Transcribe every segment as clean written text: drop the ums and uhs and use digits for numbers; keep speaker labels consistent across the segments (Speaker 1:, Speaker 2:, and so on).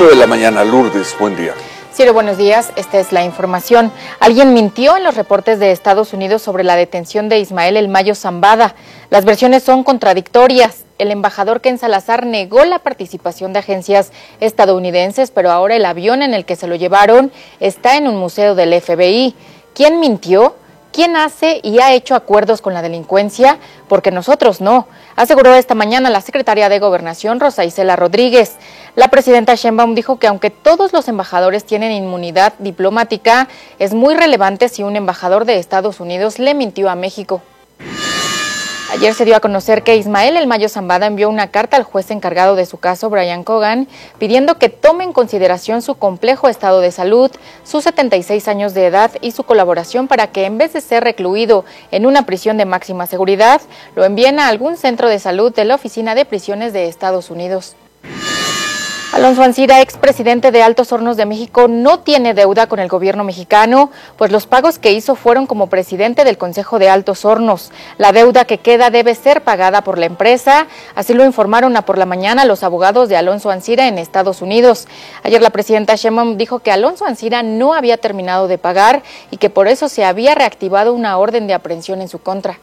Speaker 1: 8 de la mañana, Lourdes, buen día.
Speaker 2: Ciro, buenos días. Esta es la información. Alguien mintió en los reportes de Estados Unidos sobre la detención de Ismael El Mayo Zambada. Las versiones son contradictorias. El embajador Ken Salazar negó la participación de agencias estadounidenses, pero ahora el avión en el que se lo llevaron está en un museo del FBI. ¿Quién mintió? ¿Quién hace y ha hecho acuerdos con la delincuencia? Porque nosotros no, aseguró esta mañana la secretaria de Gobernación, Rosa Isela Rodríguez. La presidenta Sheinbaum dijo que aunque todos los embajadores tienen inmunidad diplomática, es muy relevante si un embajador de Estados Unidos le mintió a México. Ayer se dio a conocer que Ismael El Mayo Zambada envió una carta al juez encargado de su caso, Brian Cogan, pidiendo que tome en consideración su complejo estado de salud, sus 76 años de edad y su colaboración para que en vez de ser recluido en una prisión de máxima seguridad, lo envíen a algún centro de salud de la Oficina de Prisiones de Estados Unidos. Alonso Ancira, expresidente de Altos Hornos de México, no tiene deuda con el gobierno mexicano, pues los pagos que hizo fueron como presidente del Consejo de Altos Hornos. La deuda que queda debe ser pagada por la empresa, así lo informaron por la mañana los abogados de Alonso Ancira en Estados Unidos. Ayer la presidenta Sheinbaum dijo que Alonso Ancira no había terminado de pagar y que por eso se había reactivado una orden de aprehensión en su contra.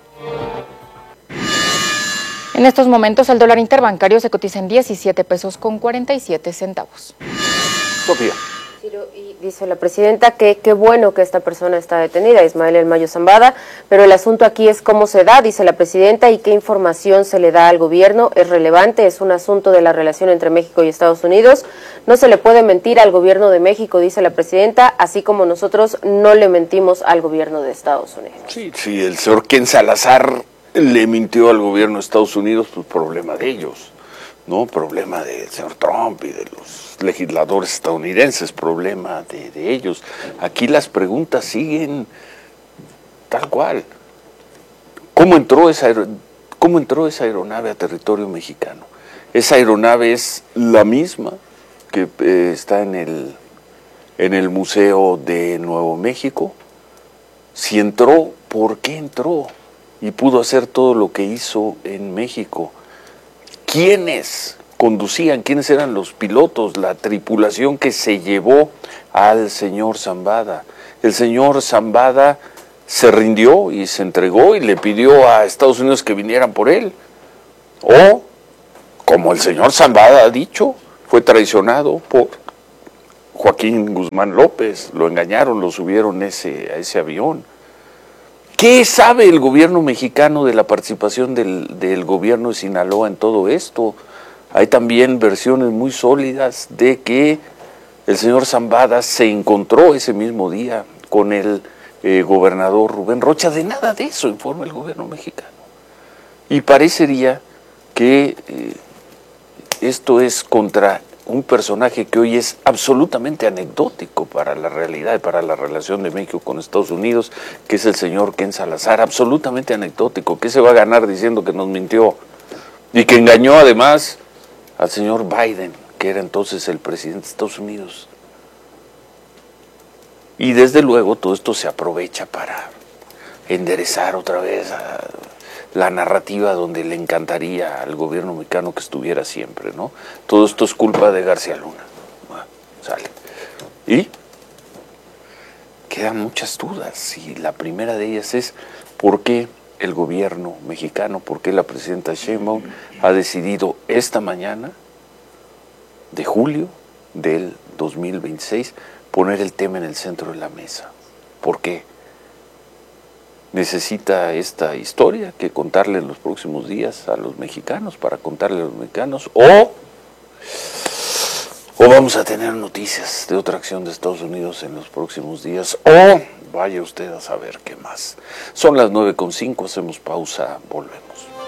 Speaker 2: En estos momentos el dólar interbancario se cotiza en 17 pesos con 47 centavos.
Speaker 1: Sofía.
Speaker 3: Y dice la presidenta que qué bueno que esta persona está detenida, Ismael El Mayo Zambada, pero el asunto aquí es cómo se da, dice la presidenta, y qué información se le da al gobierno. Es relevante, es un asunto de la relación entre México y Estados Unidos. No se le puede mentir al gobierno de México, dice la presidenta, así como nosotros no le mentimos al gobierno de Estados Unidos.
Speaker 1: Sí, el señor Ken Salazar le mintió al gobierno de Estados Unidos, pues problema de ellos, ¿no? Problema del señor Trump y de los legisladores estadounidenses, problema de ellos. Aquí las preguntas siguen tal cual. ¿Cómo entró esa aeronave a territorio mexicano? Esa aeronave es la misma que está en el Museo de Nuevo México. Si entró, ¿por qué entró? Y pudo hacer todo lo que hizo en México. ¿Quiénes conducían? ¿Quiénes eran los pilotos? La tripulación que se llevó al señor Zambada. El señor Zambada se rindió y se entregó y le pidió a Estados Unidos que vinieran por él. O, como el señor Zambada ha dicho, fue traicionado por Joaquín Guzmán López. Lo engañaron, lo subieron a ese avión. ¿Qué sabe el gobierno mexicano de la participación del gobierno de Sinaloa en todo esto? Hay también versiones muy sólidas de que el señor Zambada se encontró ese mismo día con el gobernador Rubén Rocha. De nada de eso informa el gobierno mexicano. Y parecería que esto es contra un personaje que hoy es absolutamente anecdótico para la realidad y para la relación de México con Estados Unidos, que es el señor Ken Salazar, absolutamente anecdótico. ¿Qué se va a ganar diciendo que nos mintió? Y que engañó además al señor Biden, que era entonces el presidente de Estados Unidos. Y desde luego todo esto se aprovecha para enderezar otra vez la narrativa donde le encantaría al gobierno mexicano que estuviera siempre, ¿no? Todo esto es culpa de García Luna. Bueno, sale. Y quedan muchas dudas, y la primera de ellas es ¿por qué el gobierno mexicano, por qué la presidenta Sheinbaum ha decidido esta mañana de julio del 2026 poner el tema en el centro de la mesa? ¿Por qué? ¿Necesita esta historia que contarle en los próximos días a los mexicanos, para contarle a los mexicanos? ¿O vamos a tener noticias de otra acción de Estados Unidos en los próximos días? ¿O vaya usted a saber qué más? Son las 9:05, hacemos pausa, volvemos.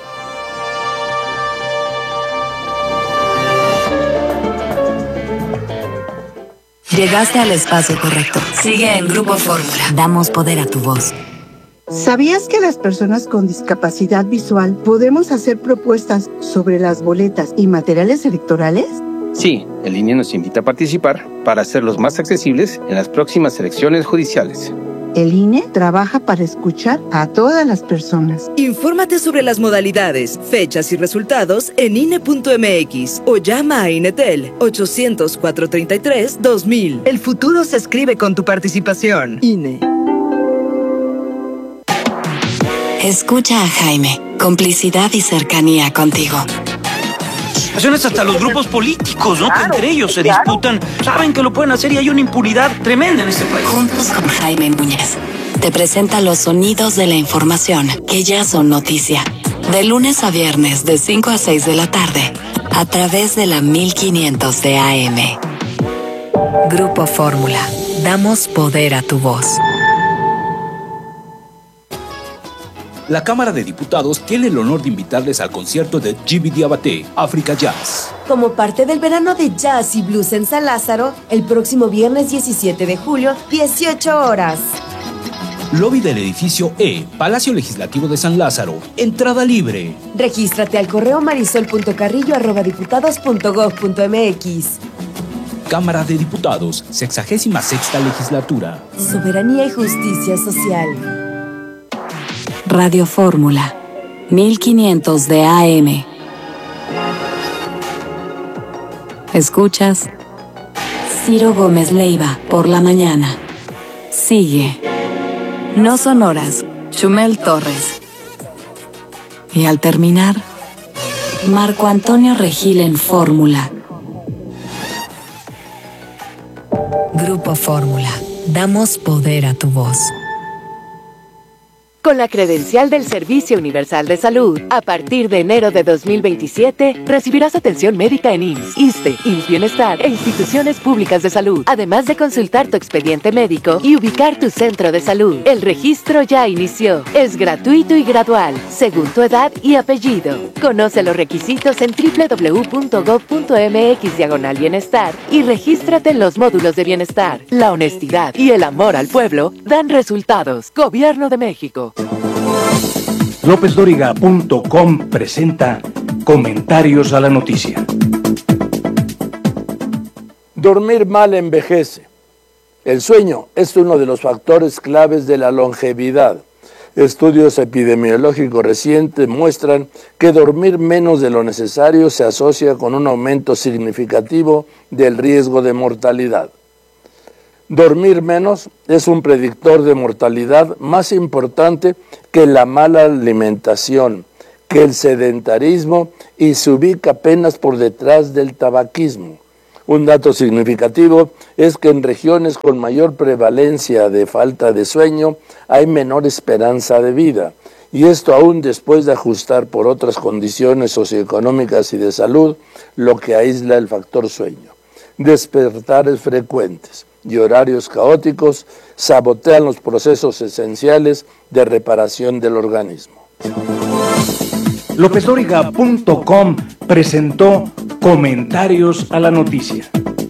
Speaker 4: Llegaste al espacio correcto. Sigue en Grupo Fórmula. Damos poder a tu voz.
Speaker 5: ¿Sabías que las personas con discapacidad visual podemos hacer propuestas sobre las boletas y materiales electorales?
Speaker 6: Sí, el INE nos invita a participar para hacerlos más accesibles en las próximas elecciones judiciales.
Speaker 5: El INE trabaja para escuchar a todas las personas.
Speaker 6: Infórmate sobre las modalidades, fechas y resultados en INE.mx o llama a INETEL 800-433-2000. El futuro se escribe con tu participación. INE.
Speaker 4: Escucha a Jaime. Complicidad y cercanía contigo.
Speaker 7: Hasta los grupos políticos, ¿no? Que entre ellos se disputan, saben que lo pueden hacer y hay una impunidad tremenda en este país.
Speaker 4: Juntos con Jaime Núñez, te presenta los sonidos de la información que ya son noticia. De lunes a viernes, de 5 a 6 de la tarde, a través de la 1500 de AM. Grupo Fórmula. Damos poder a tu voz.
Speaker 8: La Cámara de Diputados tiene el honor de invitarles al concierto de Gibi Diabaté, África Jazz.
Speaker 9: Como parte del verano de jazz y blues en San Lázaro, el próximo viernes 17 de julio, 18 horas.
Speaker 8: Lobby del edificio E, Palacio Legislativo de San Lázaro. Entrada libre.
Speaker 9: Regístrate al correo marisol.carrillo@diputados.gov.mx.
Speaker 8: Cámara de Diputados, 66ª Legislatura.
Speaker 9: Soberanía y justicia social.
Speaker 4: Radio Fórmula, 1500 de AM. Escuchas Ciro Gómez Leiva por la mañana. Sigue. No son horas. Chumel Torres. Y al terminar, Marco Antonio Regil en Fórmula. Grupo Fórmula. Damos poder a tu voz.
Speaker 10: Con la credencial del Servicio Universal de Salud, a partir de enero de 2027, recibirás atención médica en IMSS, ISSSTE, IMSS Bienestar e instituciones públicas de salud, además de consultar tu expediente médico y ubicar tu centro de salud. El registro ya inició. Es gratuito y gradual, según tu edad y apellido. Conoce los requisitos en www.gov.mx/bienestar y regístrate en los módulos de bienestar. La honestidad y el amor al pueblo dan resultados. Gobierno de México.
Speaker 11: LópezDóriga.com presenta Comentarios a la Noticia.
Speaker 12: Dormir mal envejece. El sueño es uno de los factores claves de la longevidad. Estudios epidemiológicos recientes muestran que dormir menos de lo necesario se asocia con un aumento significativo del riesgo de mortalidad. Dormir menos es un predictor de mortalidad más importante que la mala alimentación, que el sedentarismo y se ubica apenas por detrás del tabaquismo. Un dato significativo es que en regiones con mayor prevalencia de falta de sueño hay menor esperanza de vida, y esto aún después de ajustar por otras condiciones socioeconómicas y de salud, lo que aísla el factor sueño. Despertares frecuentes y horarios caóticos sabotean los procesos esenciales de reparación del organismo.
Speaker 11: LópezDóriga.com presentó Comentarios a la Noticia.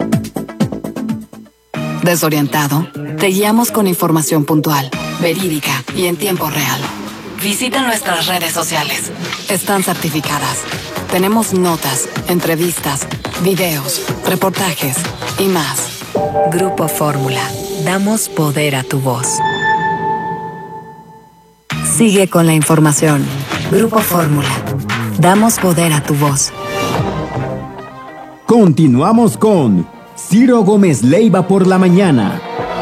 Speaker 4: Desorientado, te guiamos con información puntual, verídica y en tiempo real. Visita nuestras redes sociales. Están certificadas. Tenemos notas, entrevistas, videos, reportajes y más. Grupo Fórmula. Damos poder a tu voz. Sigue con la información. Grupo Fórmula. Damos poder a tu voz.
Speaker 13: Continuamos con Ciro Gómez Leiva por la mañana.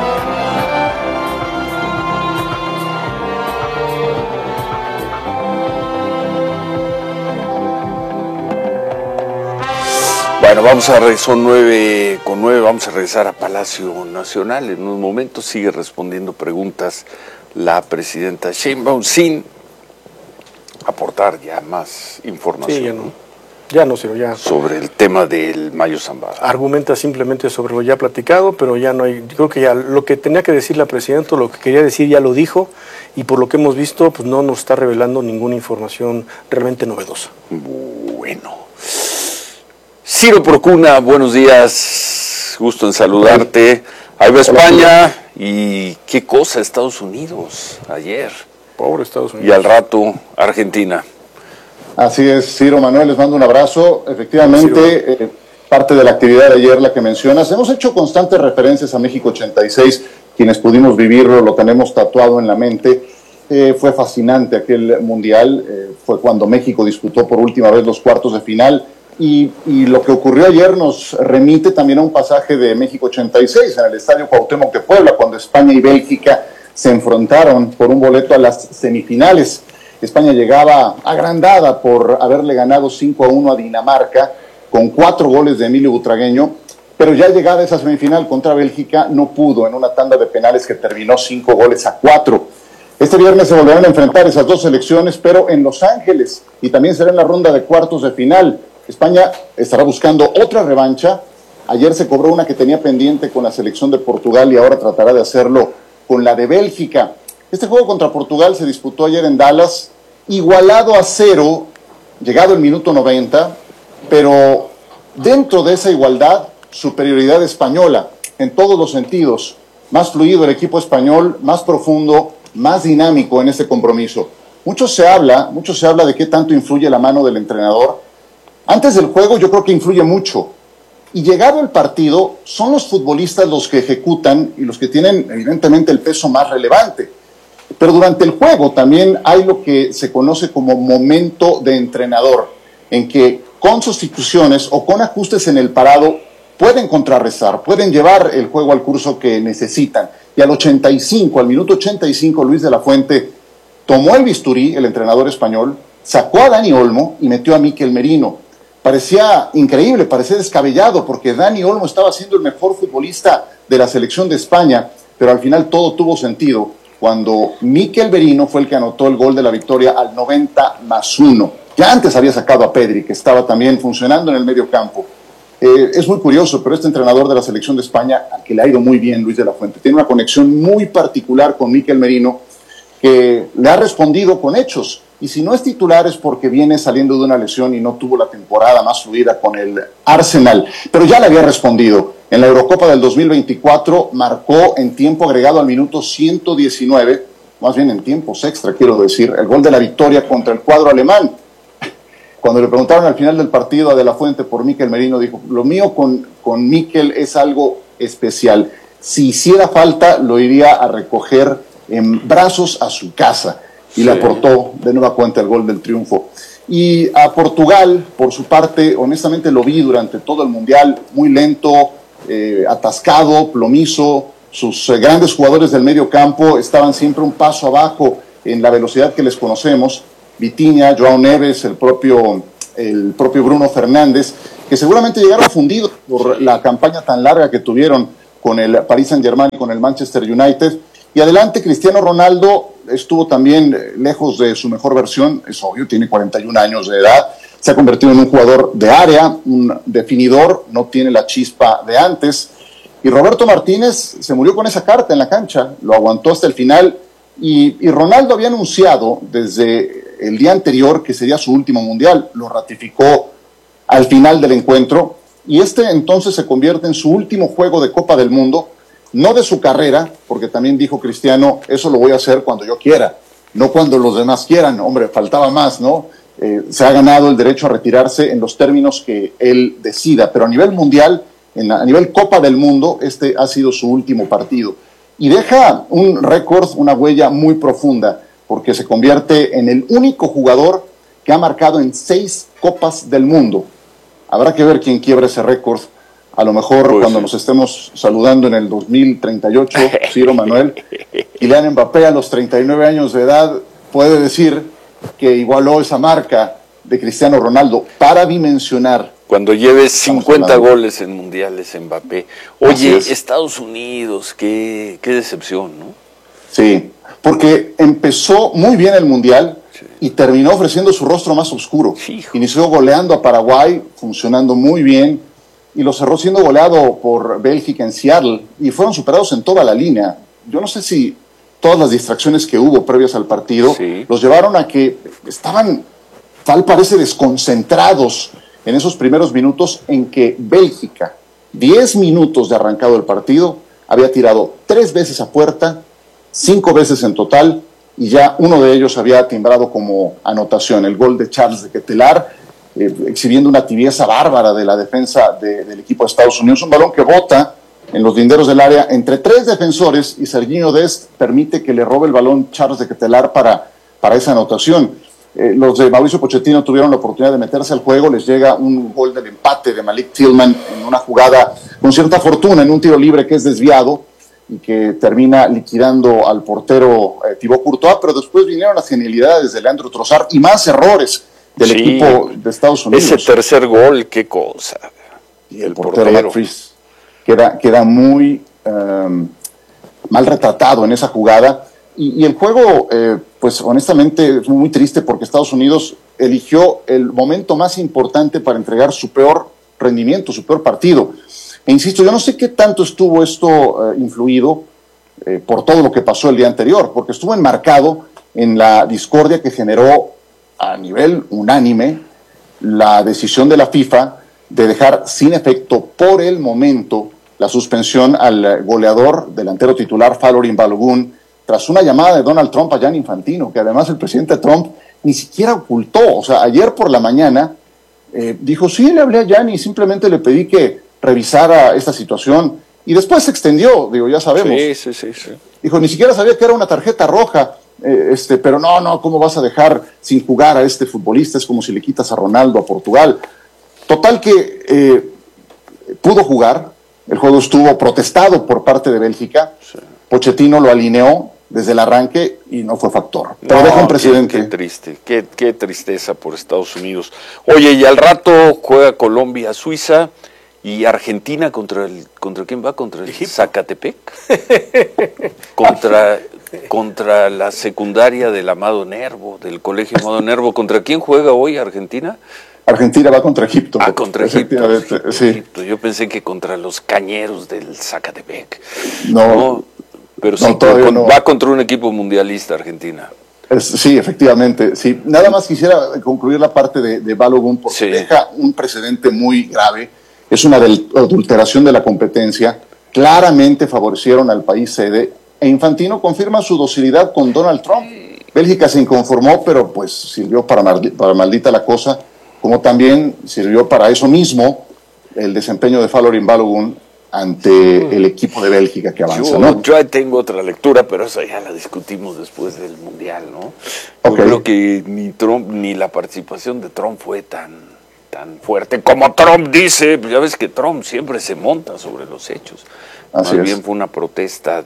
Speaker 1: Bueno, son 9:09, vamos a regresar a Palacio Nacional. En unos momentos sigue respondiendo preguntas la presidenta Sheinbaum sin aportar ya más información.
Speaker 14: Sí, ya no, Ciro.
Speaker 1: Sobre el tema del Mayo Zambada.
Speaker 14: Argumenta simplemente sobre lo ya platicado, pero ya no hay, creo que ya lo que tenía que decir la presidenta, lo que quería decir ya lo dijo, y por lo que hemos visto, pues no nos está revelando ninguna información realmente novedosa.
Speaker 1: Bueno. Ciro Procuna, buenos días, gusto en saludarte. Ahí va España y qué cosa Estados Unidos ayer.
Speaker 14: Pobre Estados Unidos.
Speaker 1: Y al rato Argentina.
Speaker 15: Así es, Ciro, Manuel, les mando un abrazo. Efectivamente, parte de la actividad de ayer, la que mencionas, hemos hecho constantes referencias a México 86 quienes pudimos vivirlo lo tenemos tatuado en la mente. Fue fascinante aquel mundial, fue cuando México disputó por última vez los cuartos de final, y lo que ocurrió ayer nos remite también a un pasaje de México 86 en el Estadio Cuauhtémoc de Puebla, cuando España y Bélgica se enfrentaron por un boleto a las semifinales. España llegaba agrandada por haberle ganado 5-1 a Dinamarca, con 4 goles de Emilio Butragueño, pero ya llegada a esa semifinal contra Bélgica no pudo en una tanda de penales que terminó 5-4. Este viernes se volverán a enfrentar esas dos selecciones, pero en Los Ángeles, y también será en la ronda de cuartos de final. España estará buscando otra revancha. Ayer se cobró una que tenía pendiente con la selección de Portugal y ahora tratará de hacerlo con la de Bélgica. Este juego contra Portugal se disputó ayer en Dallas, igualado a 0, llegado el minuto 90, pero dentro de esa igualdad, superioridad española en todos los sentidos. Más fluido el equipo español, más profundo, más dinámico en este compromiso. Mucho se habla de qué tanto influye la mano del entrenador. Antes del juego yo creo que influye mucho. Y llegado el partido, son los futbolistas los que ejecutan y los que tienen evidentemente el peso más relevante. Pero durante el juego también hay lo que se conoce como momento de entrenador, en que con sustituciones o con ajustes en el parado pueden contrarrestar, pueden llevar el juego al curso que necesitan. Y al minuto 85, Luis de la Fuente tomó el bisturí, el entrenador español, sacó a Dani Olmo y metió a Mikel Merino. Parecía increíble, parecía descabellado, porque Dani Olmo estaba siendo el mejor futbolista de la selección de España, pero al final todo tuvo sentido cuando Mikel Merino fue el que anotó el gol de la victoria al 90+1. Ya antes había sacado a Pedri, que estaba también funcionando en el medio campo. Es muy curioso, pero este entrenador de la selección de España, al que le ha ido muy bien, Luis de la Fuente, tiene una conexión muy particular con Mikel Merino, que le ha respondido con hechos. Y si no es titular es porque viene saliendo de una lesión y no tuvo la temporada más fluida con el Arsenal. Pero ya le había respondido. En la Eurocopa del 2024 marcó en tiempo agregado al minuto 119, más bien en tiempos extra, quiero decir, el gol de la victoria contra el cuadro alemán. Cuando le preguntaron al final del partido a De la Fuente por Mikel Merino, dijo, lo mío con Mikel es algo especial. Si hiciera falta, lo iría a recoger en brazos a su casa. Y le aportó de nueva cuenta el gol del triunfo. Y a Portugal, por su parte, honestamente lo vi durante todo el Mundial, muy lento, atascado, plomizo. Sus grandes jugadores del medio campo estaban siempre un paso abajo en la velocidad que les conocemos. Vitinha, Joao Neves, el propio Bruno Fernández, que seguramente llegaron fundidos por la campaña tan larga que tuvieron con el Paris Saint-Germain y con el Manchester United. Y adelante, Cristiano Ronaldo estuvo también lejos de su mejor versión, es obvio, tiene 41 años de edad, se ha convertido en un jugador de área, un definidor, no tiene la chispa de antes. Y Roberto Martínez se murió con esa carta en la cancha, lo aguantó hasta el final. Y Ronaldo había anunciado desde el día anterior que sería su último mundial, lo ratificó al final del encuentro, y entonces se convierte en su último juego de Copa del Mundo, no de su carrera, porque también dijo Cristiano, eso lo voy a hacer cuando yo quiera, no cuando los demás quieran. Hombre, faltaba más, ¿no? Se ha ganado el derecho a retirarse en los términos que él decida, pero a nivel mundial, a nivel Copa del Mundo, este ha sido su último partido. Y deja un récord, una huella muy profunda, porque se convierte en el único jugador que ha marcado en 6 Copas del Mundo. Habrá que ver quién quiebra ese récord. A lo mejor cuando nos estemos saludando en el 2038, Ciro Manuel, Kylian Mbappé a los 39 años de edad puede decir que igualó esa marca de Cristiano Ronaldo para dimensionar.
Speaker 1: Cuando lleve 50 goles en mundiales, Mbappé. Oye, Estados Unidos, qué decepción, ¿no?
Speaker 15: Sí, porque empezó muy bien el mundial y terminó ofreciendo su rostro más oscuro. Inició goleando a Paraguay, funcionando muy bien, y lo cerró siendo goleado por Bélgica en Seattle, y fueron superados en toda la línea. Yo no sé si todas las distracciones que hubo previas al partido los llevaron a que estaban, tal parece, desconcentrados en esos primeros minutos en que Bélgica, 10 minutos de arrancado el partido, había tirado 3 veces a puerta, 5 veces en total, y ya uno de ellos había timbrado como anotación, el gol de Charles de Ketelaar, exhibiendo una tibieza bárbara de la defensa del equipo de Estados Unidos, un balón que bota en los linderos del área entre 3 defensores y Sergiño Dest permite que le robe el balón Charles de Ketelaere para esa anotación. Los de Mauricio Pochettino tuvieron la oportunidad de meterse al juego, les llega un gol del empate de Malik Tillman en una jugada con cierta fortuna, en un tiro libre que es desviado y que termina liquidando al portero Thibaut Courtois, pero después vinieron las genialidades de Leandro Trossard y más errores del equipo de Estados Unidos.
Speaker 1: Ese tercer gol, qué cosa.
Speaker 15: Y el portero McFries queda muy mal retratado en esa jugada. Y el juego, pues honestamente, es muy triste porque Estados Unidos eligió el momento más importante para entregar su peor rendimiento, su peor partido. E insisto, yo no sé qué tanto estuvo esto influido por todo lo que pasó el día anterior, porque estuvo enmarcado en la discordia que generó a nivel unánime la decisión de la FIFA de dejar sin efecto por el momento la suspensión al goleador delantero titular Falorin Balogun tras una llamada de Donald Trump a Gianni Infantino, que además el presidente Trump ni siquiera ocultó. O sea, ayer por la mañana dijo, sí, le hablé a Gianni, simplemente le pedí que revisara esta situación, y después se extendió, digo, ya sabemos.
Speaker 1: Sí.
Speaker 15: Dijo, ni siquiera sabía que era una tarjeta roja, pero no, ¿cómo vas a dejar sin jugar a este futbolista? Es como si le quitas a Ronaldo a Portugal. Total que pudo jugar, el juego estuvo protestado por parte de Bélgica, Pochettino lo alineó desde el arranque y no fue factor. Pero deja un presidente.
Speaker 1: Qué triste, qué tristeza por Estados Unidos. Oye, y al rato juega Colombia, Suiza y Argentina contra quién va, contra el Zacatepec, contra la secundaria del Amado Nervo, del Colegio Amado Nervo. ¿Contra quién juega hoy Argentina?
Speaker 15: Argentina va contra Egipto.
Speaker 1: Contra Egipto.
Speaker 15: Sí.
Speaker 1: Egipto. Yo pensé que contra los cañeros del Zacatepec.
Speaker 15: No,
Speaker 1: pero sí, va contra un equipo mundialista Argentina.
Speaker 15: Sí, efectivamente. Sí. Nada más quisiera concluir la parte de Balogun porque deja un precedente muy grave. Es una adulteración de la competencia. Claramente favorecieron al país sede e Infantino confirma su docilidad con Donald Trump. Bélgica se inconformó, pero pues sirvió para maldita la cosa, como también sirvió para eso mismo el desempeño de Falorin Balogun ante el equipo de Bélgica que avanza, ¿no?
Speaker 1: Yo tengo otra lectura, pero esa ya la discutimos después del Mundial, ¿no? Yo creo que ni Trump ni la participación de Trump fue tan fuerte como Trump dice. Ya ves que Trump siempre se monta sobre los hechos. Más bien fue una protesta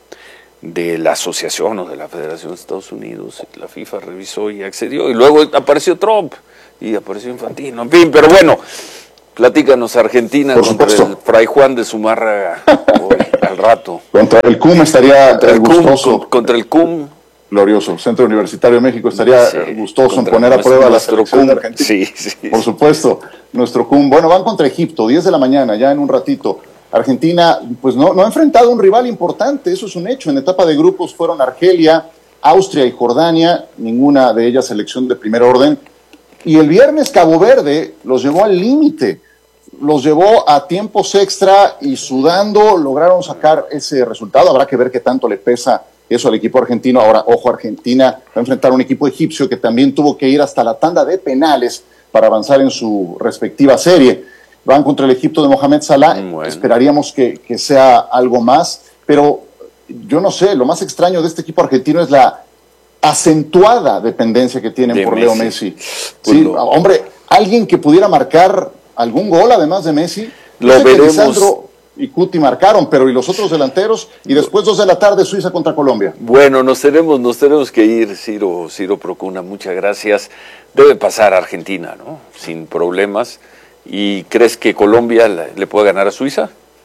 Speaker 1: de la asociación o de la Federación de Estados Unidos. La FIFA revisó y accedió, y luego apareció Trump y apareció Infantino, en fin, pero bueno, platícanos. Argentina contra el Fray Juan de Zumárraga hoy, al rato.
Speaker 15: Contra el CUM estaría gustoso.
Speaker 1: Contra el CUM.
Speaker 15: Glorioso, Centro Universitario de México, estaría gustoso en poner a prueba la selección de Argentina.
Speaker 1: Sí.
Speaker 15: Por supuesto, nuestro CUM. Bueno, van contra Egipto, 10 de la mañana, ya en un ratito. Argentina, pues no ha enfrentado un rival importante, eso es un hecho. En etapa de grupos fueron Argelia, Austria y Jordania, ninguna de ellas selección de primer orden. Y el viernes Cabo Verde los llevó al límite, los llevó a tiempos extra y sudando lograron sacar ese resultado. Habrá que ver qué tanto le pesa eso al equipo argentino. Ahora, ojo, Argentina va a enfrentar a un equipo egipcio que también tuvo que ir hasta la tanda de penales para avanzar en su respectiva serie. Van contra el Egipto de Mohamed Salah. Bueno. Esperaríamos que sea algo más, pero yo no sé, lo más extraño de este equipo argentino es la acentuada dependencia que tienen por Leo Messi. Sí, hombre, alguien que pudiera marcar algún gol además de Messi.
Speaker 1: Lo veremos.
Speaker 15: Lisandro y Cuti marcaron, pero ¿y los otros delanteros? Y después 2 de la tarde Suiza contra Colombia.
Speaker 1: Bueno, nos tenemos que ir, Ciro Procuna, muchas gracias. Debe pasar a Argentina, ¿no? Sin problemas. ¿Y crees que Colombia le puede ganar a Suiza?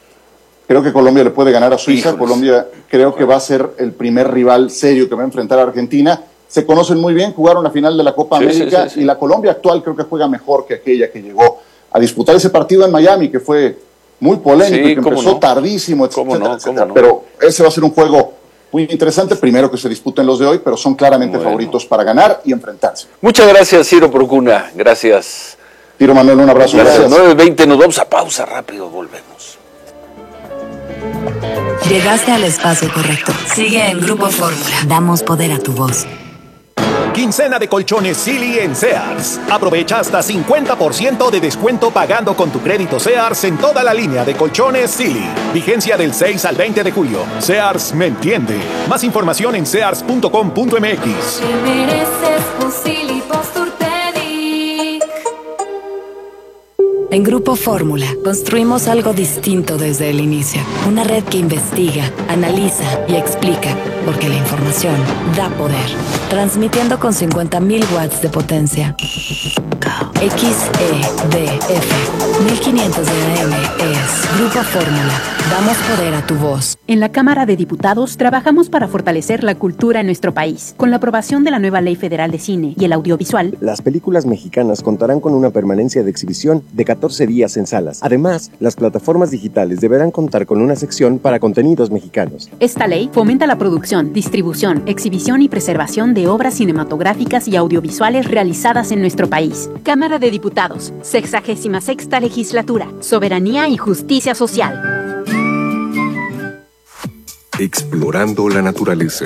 Speaker 15: Creo que Colombia le puede ganar a Suiza. Híjoles. Colombia creo que va a ser el primer rival serio que va a enfrentar a Argentina. Se conocen muy bien, jugaron la final de la Copa América y la Colombia actual creo que juega mejor que aquella que llegó a disputar ese partido en Miami, que fue muy polémico y que empezó tardísimo, etcétera. Pero ese va a ser un juego muy interesante, primero que se disputen los de hoy, pero son claramente favoritos para ganar y enfrentarse.
Speaker 1: Muchas gracias, Ciro Procuna. Gracias.
Speaker 15: Ciro Manuel, un abrazo.
Speaker 1: Gracias. 9:20, nos vamos a pausa, rápido, volvemos.
Speaker 4: Llegaste al espacio correcto. Sigue en Grupo Fórmula. Damos poder a tu voz.
Speaker 16: Quincena de colchones Silly en Sears. Aprovecha hasta 50% de descuento pagando con tu crédito Sears en toda la línea de colchones Silly. Vigencia del 6 al 20 de julio. Sears me entiende. Más información en sears.com.mx.
Speaker 17: Te mereces un Silly Posturepedic.
Speaker 4: En Grupo Fórmula construimos algo distinto desde el inicio. Una red que investiga, analiza y explica, porque la información da poder. Transmitiendo con 50.000 watts de potencia. XEDF 1500 de AM es Grupo Fórmula. Damos poder a tu voz.
Speaker 18: En la Cámara de Diputados trabajamos para fortalecer la cultura en nuestro país. Con la aprobación de la nueva Ley Federal de Cine y el Audiovisual,
Speaker 19: las películas mexicanas contarán con una permanencia de exhibición de 14 días en salas. Además, las plataformas digitales deberán contar con una sección para contenidos mexicanos.
Speaker 18: Esta ley fomenta la producción, distribución, exhibición y preservación de obras cinematográficas y audiovisuales realizadas en nuestro país. Cámara de Diputados, 66ª Legislatura, Soberanía y Justicia Social.
Speaker 20: Explorando la naturaleza.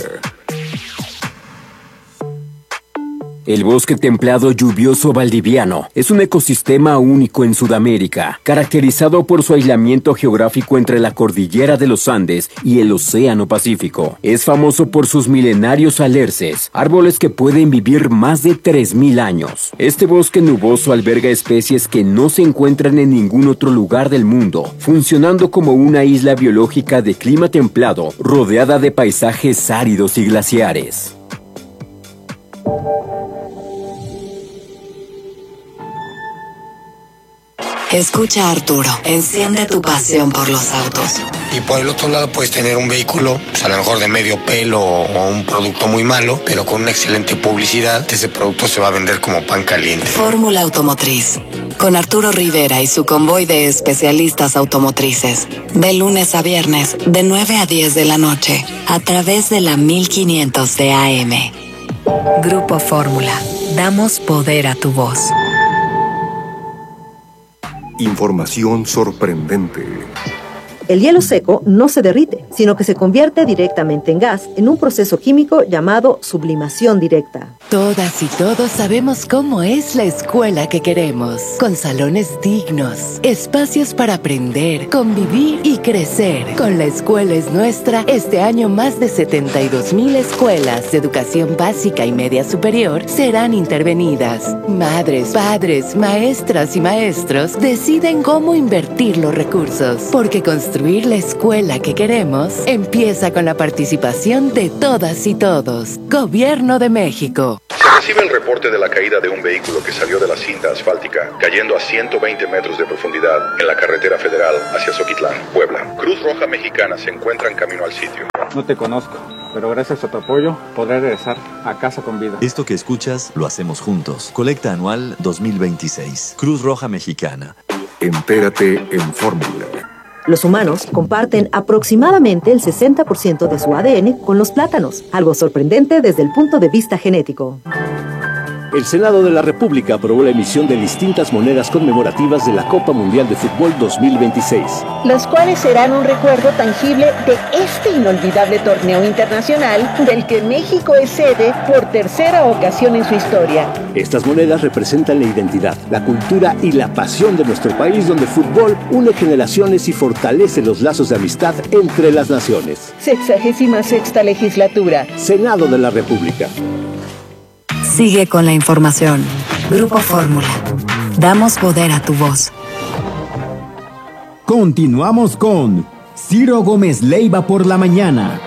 Speaker 21: El bosque templado lluvioso valdiviano es un ecosistema único en Sudamérica, caracterizado por su aislamiento geográfico entre la cordillera de los Andes y el Océano Pacífico. Es famoso por sus milenarios alerces, árboles que pueden vivir más de 3.000 años. Este bosque nuboso alberga especies que no se encuentran en ningún otro lugar del mundo, funcionando como una isla biológica de clima templado, rodeada de paisajes áridos y glaciares.
Speaker 4: Escucha a Arturo, enciende tu pasión por los autos.
Speaker 22: Y por el otro lado puedes tener un vehículo, pues a lo mejor de medio pelo o un producto muy malo, pero con una excelente publicidad, ese producto se va a vender como pan caliente.
Speaker 4: Fórmula Automotriz, con Arturo Rivera y su convoy de especialistas automotrices. De lunes a viernes, de 9 a 10 de la noche, a través de la 1500 de AM. Grupo Fórmula, damos poder a tu voz.
Speaker 20: Información sorprendente.
Speaker 23: El hielo seco no se derrite, sino que se convierte directamente en gas en un proceso químico llamado sublimación directa.
Speaker 10: Todas y todos sabemos cómo es la escuela que queremos, con salones dignos, espacios para aprender, convivir y crecer. Con La Escuela es Nuestra, este año más de 72,000 escuelas de educación básica y media superior serán intervenidas. Madres, padres, maestras y maestros deciden cómo invertir los recursos, porque construir la escuela que queremos empieza con la participación de todas y todos. Gobierno de México.
Speaker 24: Se recibe el reporte de la caída de un vehículo que salió de la cinta asfáltica, cayendo a 120 metros de profundidad en la carretera federal hacia Zoquitlán, Puebla. Cruz Roja Mexicana se encuentra en camino al sitio.
Speaker 25: No te conozco, pero gracias a tu apoyo podré regresar a casa con vida.
Speaker 26: Esto que escuchas lo hacemos juntos. Colecta anual 2026. Cruz Roja Mexicana.
Speaker 20: Entérate en Fórmula.
Speaker 23: Los humanos comparten aproximadamente el 60% de su ADN con los plátanos, algo sorprendente desde el punto de vista genético.
Speaker 27: El Senado de la República aprobó la emisión de distintas monedas conmemorativas de la Copa Mundial de Fútbol 2026.
Speaker 28: Las cuales serán un recuerdo tangible de este inolvidable torneo internacional del que México es sede por tercera ocasión en su historia.
Speaker 27: Estas monedas representan la identidad, la cultura y la pasión de nuestro país, donde el fútbol une generaciones y fortalece los lazos de amistad entre las naciones.
Speaker 28: 66ª Legislatura.
Speaker 27: Senado de la República.
Speaker 4: Sigue con la información. Grupo Fórmula. Damos poder a tu voz.
Speaker 13: Continuamos con Ciro Gómez Leiva por la mañana.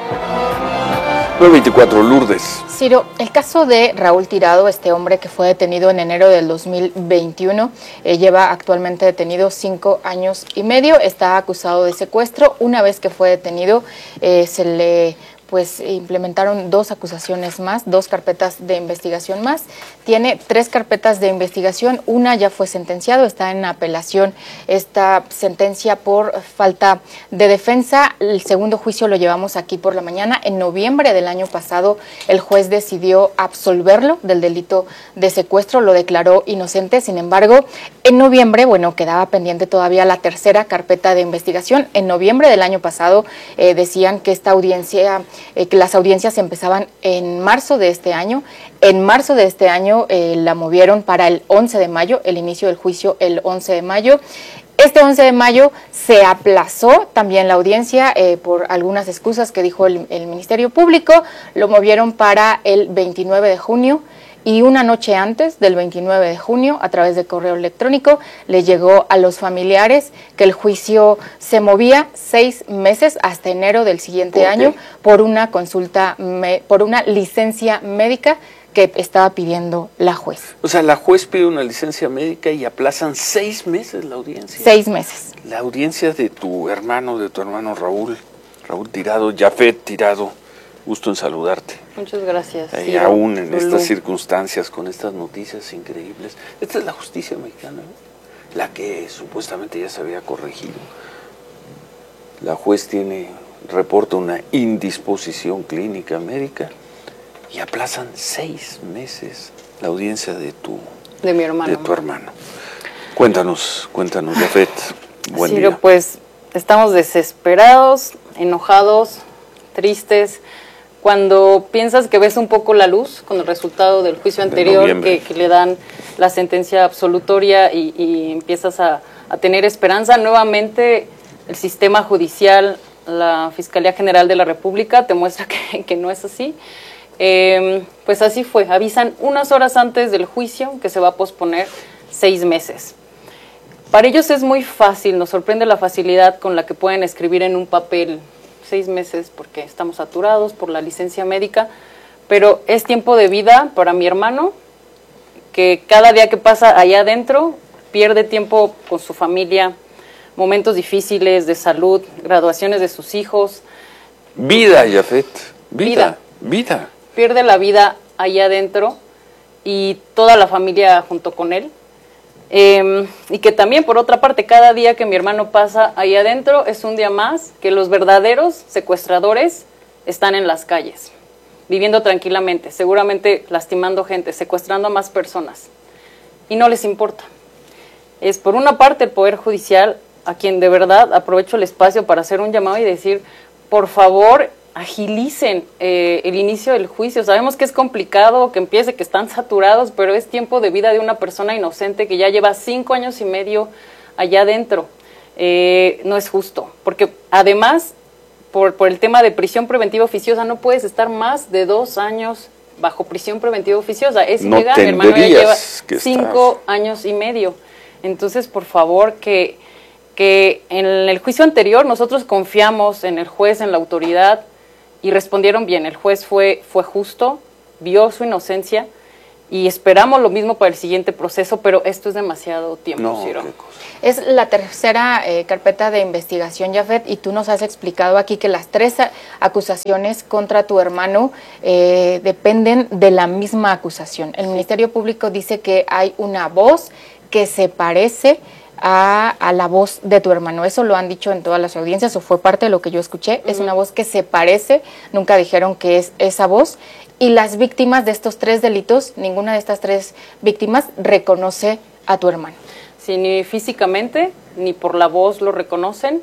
Speaker 1: 9:24, Lourdes.
Speaker 2: Ciro, el caso de Raúl Tirado, este hombre que fue detenido en enero del 2021, lleva actualmente detenido 5 años y medio, está acusado de secuestro. Una vez que fue detenido, se le implementaron 2 acusaciones más, 2 carpetas de investigación más. Tiene 3 carpetas de investigación, una ya fue sentenciado, está en apelación esta sentencia por falta de defensa. El segundo juicio lo llevamos aquí por la mañana. En noviembre del año pasado, el juez decidió absolverlo del delito de secuestro, lo declaró inocente. Sin embargo, en noviembre, quedaba pendiente todavía la tercera carpeta de investigación. En noviembre del año pasado decían que esta audiencia que las audiencias empezaban en marzo de este año. En marzo de este año la movieron para el 11 de mayo, el inicio del juicio el 11 de mayo. Este 11 de mayo se aplazó también la audiencia por algunas excusas que dijo el Ministerio Público, lo movieron para el 29 de junio. Y una noche antes del 29 de junio, a través de correo electrónico, le llegó a los familiares que el juicio se movía 6 meses hasta enero del siguiente año por una consulta, por una licencia médica que estaba pidiendo la juez.
Speaker 1: O sea, la juez pide una licencia médica y aplazan 6 meses la audiencia.
Speaker 2: 6 meses.
Speaker 1: La audiencia de tu hermano Raúl Tirado, Jafet Tirado. Gusto en saludarte.
Speaker 3: Muchas gracias.
Speaker 1: Y aún en estas circunstancias, con estas noticias increíbles. Esta es la justicia mexicana, ¿no? La que supuestamente ya se había corregido. La juez reporta una indisposición clínica médica y aplazan 6 meses la audiencia de tu hermano. Cuéntanos, Jafet. Buen día.
Speaker 3: Pues estamos desesperados, enojados, tristes. Cuando piensas que ves un poco la luz con el resultado del juicio anterior, que le dan la sentencia absolutoria y empiezas a tener esperanza, nuevamente el sistema judicial, la Fiscalía General de la República te muestra que no es así. Pues así fue, avisan unas horas antes del juicio que se va a posponer 6 meses. Para ellos es muy fácil, nos sorprende la facilidad con la que pueden escribir en un papel 6 meses porque estamos saturados por la licencia médica, pero es tiempo de vida para mi hermano, que cada día que pasa allá adentro pierde tiempo con su familia, momentos difíciles de salud, graduaciones de sus hijos.
Speaker 1: Vida, Jafet, vida.
Speaker 3: Pierde la vida allá adentro y toda la familia junto con él. Y que también, por otra parte, cada día que mi hermano pasa ahí adentro es un día más que los verdaderos secuestradores están en las calles, viviendo tranquilamente, seguramente lastimando gente, secuestrando a más personas, y no les importa. Es por una parte el Poder Judicial, a quien de verdad aprovecho el espacio para hacer un llamado y decir, por favor, agilicen el inicio del juicio. Sabemos que es complicado, que empiece, que están saturados, pero es tiempo de vida de una persona inocente que ya lleva 5 años y medio allá adentro. No es justo, porque además, por el tema de prisión preventiva oficiosa, no puedes estar más de 2 años bajo prisión preventiva oficiosa. Es ilegal, mi hermano ya lleva 5 años y medio. Entonces, por favor, que en el juicio anterior nosotros confiamos en el juez, en la autoridad, y respondieron bien. El juez fue justo, vio su inocencia y esperamos lo mismo para el siguiente proceso, pero esto es demasiado tiempo, Ciro.
Speaker 2: Es la tercera carpeta de investigación, Jafet, y tú nos has explicado aquí que las 3 acusaciones contra tu hermano dependen de la misma acusación. El Ministerio Público dice que hay una voz que se parece a la voz de tu hermano. Eso lo han dicho en todas las audiencias, o fue parte de lo que yo escuché. Es una voz que se parece, nunca dijeron que es esa voz. Y las víctimas de estos 3 delitos, ninguna de estas 3 víctimas reconoce a tu hermano.
Speaker 3: Sí, ni físicamente, ni por la voz lo reconocen.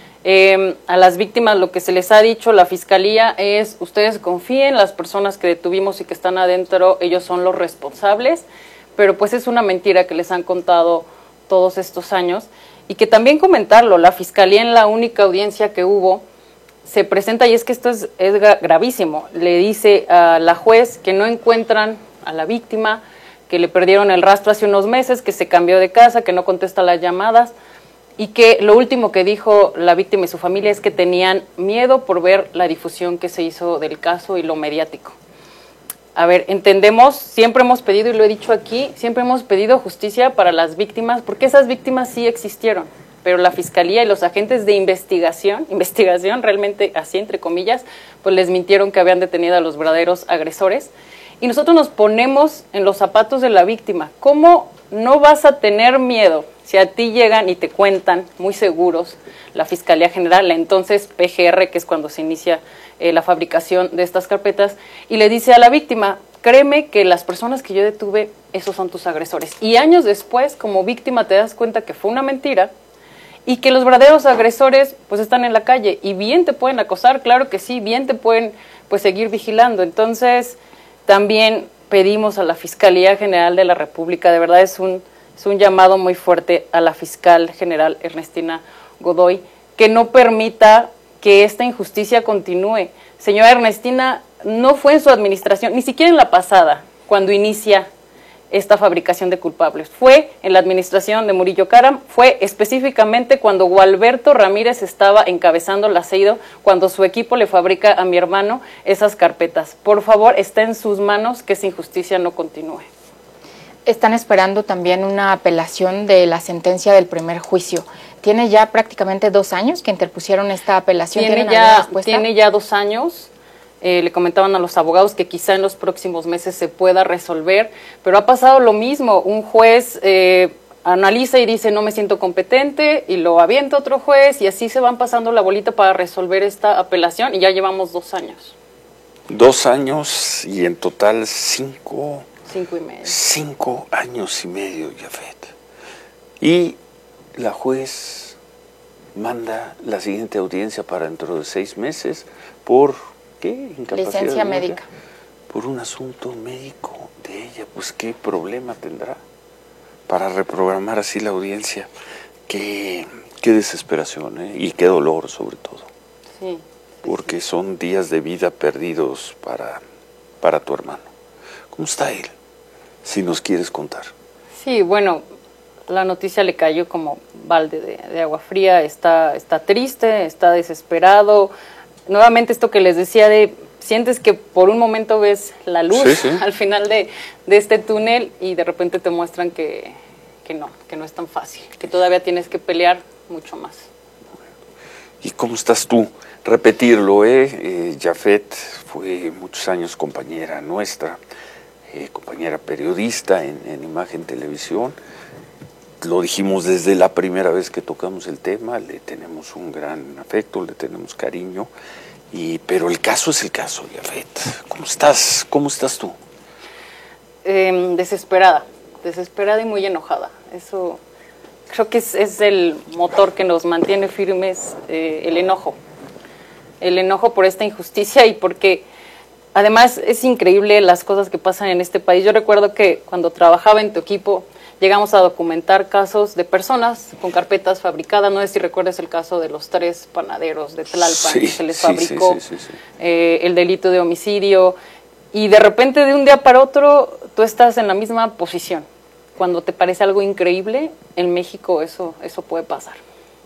Speaker 3: A las víctimas lo que se les ha dicho la Fiscalía es, ustedes confíen, las personas que detuvimos y que están adentro, ellos son los responsables, pero pues es una mentira que les han contado todos estos años. Y que también comentarlo, la Fiscalía en la única audiencia que hubo se presenta, y es que esto es gravísimo, le dice a la juez que no encuentran a la víctima, que le perdieron el rastro hace unos meses, que se cambió de casa, que no contesta las llamadas, y que lo último que dijo la víctima y su familia es que tenían miedo por ver la difusión que se hizo del caso y lo mediático. A ver, entendemos, siempre hemos pedido, y lo he dicho aquí, siempre hemos pedido justicia para las víctimas, porque esas víctimas sí existieron, pero la Fiscalía y los agentes de investigación realmente así entre comillas, pues les mintieron que habían detenido a los verdaderos agresores, y nosotros nos ponemos en los zapatos de la víctima. ¿Cómo no vas a tener miedo si a ti llegan y te cuentan, muy seguros, la Fiscalía General, la entonces PGR, que es cuando se inicia la fabricación de estas carpetas, y le dice a la víctima, créeme que las personas que yo detuve, esos son tus agresores? Y años después, como víctima, te das cuenta que fue una mentira y que los verdaderos agresores pues están en la calle y bien te pueden acosar, claro que sí, bien te pueden pues seguir vigilando. Entonces también pedimos a la Fiscalía General de la República, de verdad es un llamado muy fuerte a la Fiscal General Ernestina Godoy, que no permita que esta injusticia continúe. Señora Ernestina, no fue en su administración, ni siquiera en la pasada, cuando inicia esta fabricación de culpables. Fue en la administración de Murillo Karam, fue específicamente cuando Gualberto Ramírez estaba encabezando la CEIDO, cuando su equipo le fabrica a mi hermano esas carpetas. Por favor, está en sus manos que esa injusticia no continúe.
Speaker 2: Están esperando también una apelación de la sentencia del primer juicio. ¿Tiene ya prácticamente 2 años que interpusieron esta apelación?
Speaker 3: Tiene ya 2 años. Le comentaban a los abogados que quizá en los próximos meses se pueda resolver, pero ha pasado lo mismo. Un juez analiza y dice no me siento competente y lo avienta otro juez y así se van pasando la bolita para resolver esta apelación y ya llevamos 2 años.
Speaker 1: 2 años y en total 5
Speaker 3: 5 y medio.
Speaker 1: 5 años y medio, Yafet. Y la juez manda la siguiente audiencia para dentro de 6 meses por... ¿qué? Incapacidad
Speaker 2: licencia médica.
Speaker 1: Por un asunto médico de ella, pues qué problema tendrá para reprogramar así la audiencia. Qué desesperación, ¿eh? Y qué dolor sobre todo.
Speaker 3: Sí.
Speaker 1: Porque son días de vida perdidos para tu hermano. ¿Cómo está él? Si nos quieres contar.
Speaker 3: Sí, bueno, la noticia le cayó como balde de agua fría, está triste, está desesperado. Nuevamente esto que les decía sientes que por un momento ves la luz al final de este túnel y de repente te muestran que no es tan fácil, que todavía tienes que pelear mucho más.
Speaker 1: ¿Y cómo estás tú? Repetirlo, Yafet fue muchos años compañera nuestra, compañera periodista en Imagen Televisión. Lo dijimos desde la primera vez que tocamos el tema, le tenemos un gran afecto, le tenemos cariño, pero el caso es el caso, Yafet. ¿Cómo estás? ¿Cómo estás tú?
Speaker 3: Desesperada y muy enojada. Eso creo que es el motor que nos mantiene firmes, el enojo por esta injusticia y porque además es increíble las cosas que pasan en este país. Yo recuerdo que cuando trabajaba en tu equipo llegamos a documentar casos de personas con carpetas fabricadas. No sé si recuerdas el caso de los 3 panaderos de Tlalpan, que se les fabricó el delito de homicidio. Y de repente, de un día para otro, tú estás en la misma posición. Cuando te parece algo increíble, en México eso puede pasar.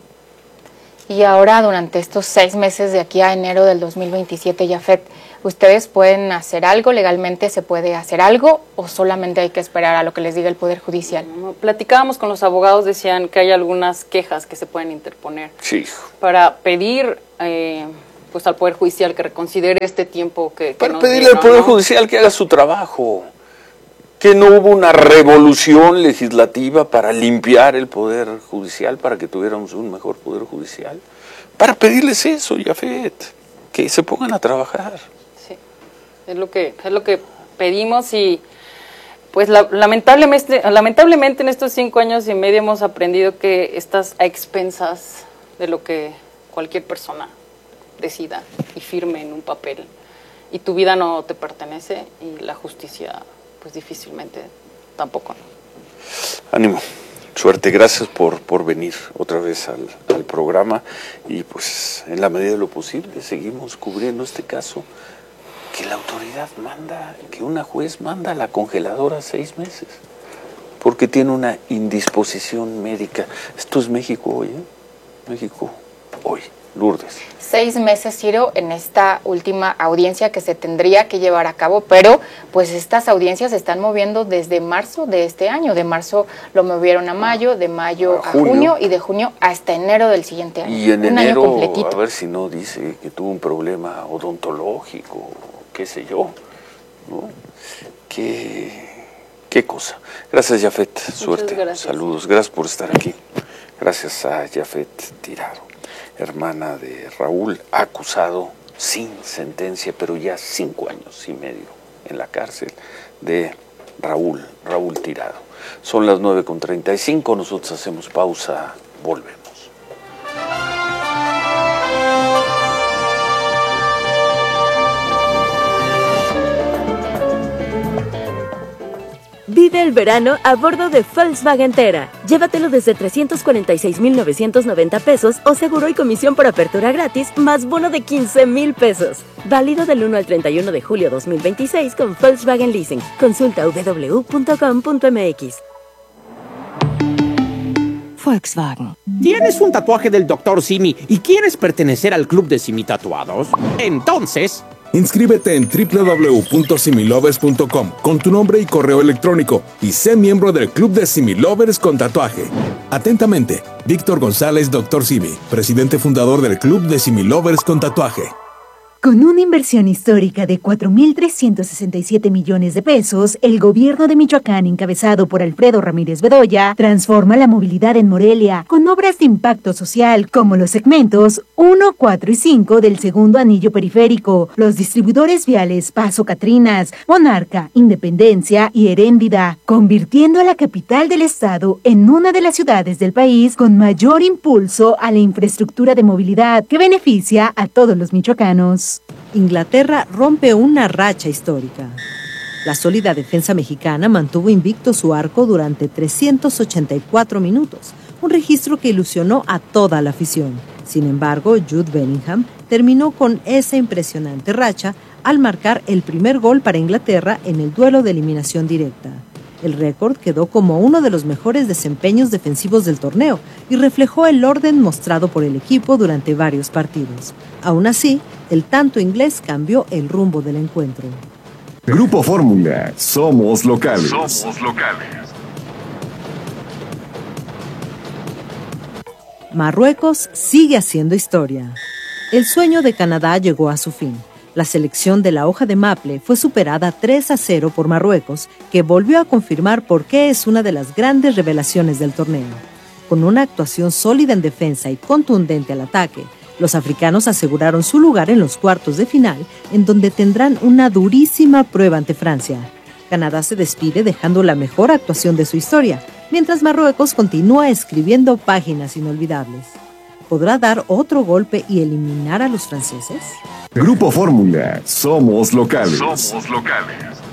Speaker 2: Y ahora, durante estos 6 meses de aquí a enero del 2027, Yafet, ¿ustedes pueden hacer algo? ¿Legalmente se puede hacer algo o solamente hay que esperar a lo que les diga el Poder Judicial?
Speaker 3: Platicábamos con los abogados, decían que hay algunas quejas que se pueden interponer para pedir pues al Poder Judicial que reconsidere este tiempo que
Speaker 1: para pedirle al Poder Judicial que haga su trabajo, que no hubo una revolución legislativa para limpiar el Poder Judicial, para que tuviéramos un mejor Poder Judicial, para pedirles eso, Yafet, que se pongan a trabajar.
Speaker 3: Sí, es lo que pedimos y pues lamentablemente en estos 5 años y medio hemos aprendido que estás a expensas de lo que cualquier persona decida y firme en un papel y tu vida no te pertenece y la justicia pues difícilmente tampoco.
Speaker 1: Ánimo, suerte, gracias por venir otra vez al programa y pues en la medida de lo posible seguimos cubriendo este caso, que la autoridad manda, que una juez manda a la congeladora 6 meses porque tiene una indisposición médica. Esto es México hoy, México hoy. Lourdes.
Speaker 2: 6 meses, Ciro, en esta última audiencia que se tendría que llevar a cabo, pero pues estas audiencias se están moviendo desde marzo de este año. De marzo lo movieron a mayo, de mayo a junio y de junio hasta enero del siguiente año.
Speaker 1: Y en
Speaker 2: un
Speaker 1: enero,
Speaker 2: año completito.
Speaker 1: A ver si no dice que tuvo un problema odontológico, qué sé yo, ¿no? Qué cosa. Gracias, Yafet, suerte, gracias. Saludos, gracias por estar aquí. Gracias a Yafet Tirado, hermana de Raúl, acusado sin sentencia, pero ya 5 años y medio en la cárcel de Raúl Tirado. Son las 9:35, nosotros hacemos pausa, volvemos.
Speaker 5: verano a bordo de Volkswagen Tera. Llévatelo desde 346,990 pesos o seguro y comisión por apertura gratis, más bono de 15,000 pesos. Válido del 1 al 31 de julio 2026 con Volkswagen Leasing. Consulta www.com.mx. Volkswagen.
Speaker 6: ¿Tienes un tatuaje del Dr. Simi y quieres pertenecer al club de Simi Tatuados? Entonces,
Speaker 7: inscríbete en www.similovers.com con tu nombre y correo electrónico y sé miembro del club de Similovers con tatuaje. Atentamente, Víctor González, Dr. Simi, presidente fundador del club de Similovers con tatuaje.
Speaker 8: Con una inversión histórica de 4.367 millones de pesos, el gobierno de Michoacán, encabezado por Alfredo Ramírez Bedoya, transforma la movilidad en Morelia con obras de impacto social como los segmentos 1, 4 y 5 del segundo anillo periférico, los distribuidores viales Paso Catrinas, Monarca, Independencia y Heréndida, convirtiendo a la capital del estado en una de las ciudades del país con mayor impulso a la infraestructura de movilidad que beneficia a todos los michoacanos.
Speaker 23: Inglaterra rompe una racha histórica. La sólida defensa mexicana mantuvo invicto su arco durante 384 minutos, un registro que ilusionó a toda la afición. Sin embargo, Jude Bellingham terminó con esa impresionante racha al marcar el primer gol para Inglaterra en el duelo de eliminación directa. El récord quedó como uno de los mejores desempeños defensivos del torneo y reflejó el orden mostrado por el equipo durante varios partidos. Aún así, el tanto inglés cambió el rumbo del encuentro.
Speaker 20: Grupo Fórmula, somos locales.
Speaker 7: Somos locales.
Speaker 23: Marruecos sigue haciendo historia. El sueño de Canadá llegó a su fin. La selección de la hoja de maple fue superada 3-0 por Marruecos, que volvió a confirmar por qué es una de las grandes revelaciones del torneo. Con una actuación sólida en defensa y contundente al ataque, los africanos aseguraron su lugar en los cuartos de final, en donde tendrán una durísima prueba ante Francia. Canadá se despide dejando la mejor actuación de su historia, mientras Marruecos continúa escribiendo páginas inolvidables. ¿Podrá dar otro golpe y eliminar a los franceses?
Speaker 20: Grupo Fórmula, somos locales.
Speaker 7: Somos locales.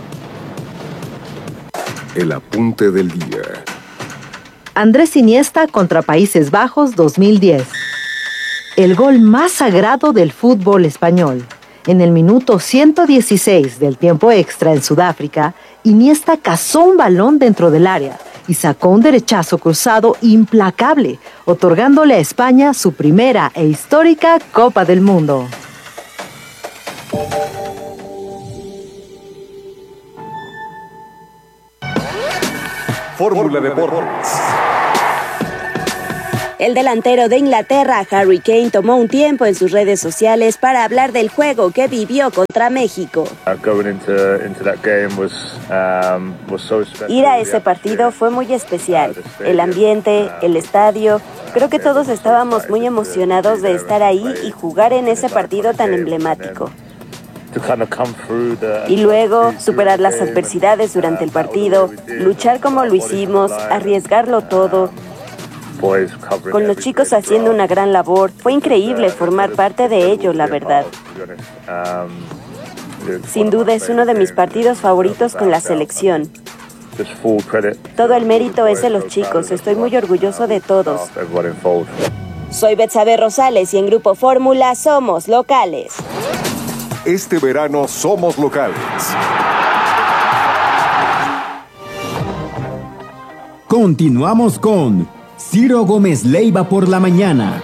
Speaker 20: El apunte del día.
Speaker 23: Andrés Iniesta contra Países Bajos 2010. El gol más sagrado del fútbol español. En el minuto 116 del tiempo extra en Sudáfrica, Iniesta cazó un balón dentro del área y sacó un derechazo cruzado implacable, otorgándole a España su primera e histórica Copa del Mundo.
Speaker 20: Fórmula Deportes.
Speaker 5: El delantero de Inglaterra, Harry Kane, tomó un tiempo en sus redes sociales para hablar del juego que vivió contra México. Ir a ese partido fue muy especial. El ambiente, el estadio, creo que todos estábamos muy emocionados de estar ahí y jugar en ese partido tan emblemático. Y luego, superar las adversidades durante el partido, luchar como lo hicimos, arriesgarlo todo. Con los chicos haciendo una gran labor, fue increíble formar parte de ello, la verdad. Sin duda es uno de mis partidos favoritos con la selección. Todo el mérito es de los chicos, estoy muy orgulloso de todos. Soy Betsabe Rosales y en Grupo Fórmula somos locales.
Speaker 20: Este verano somos locales.
Speaker 13: Continuamos con Ciro Gómez Leiva por la mañana.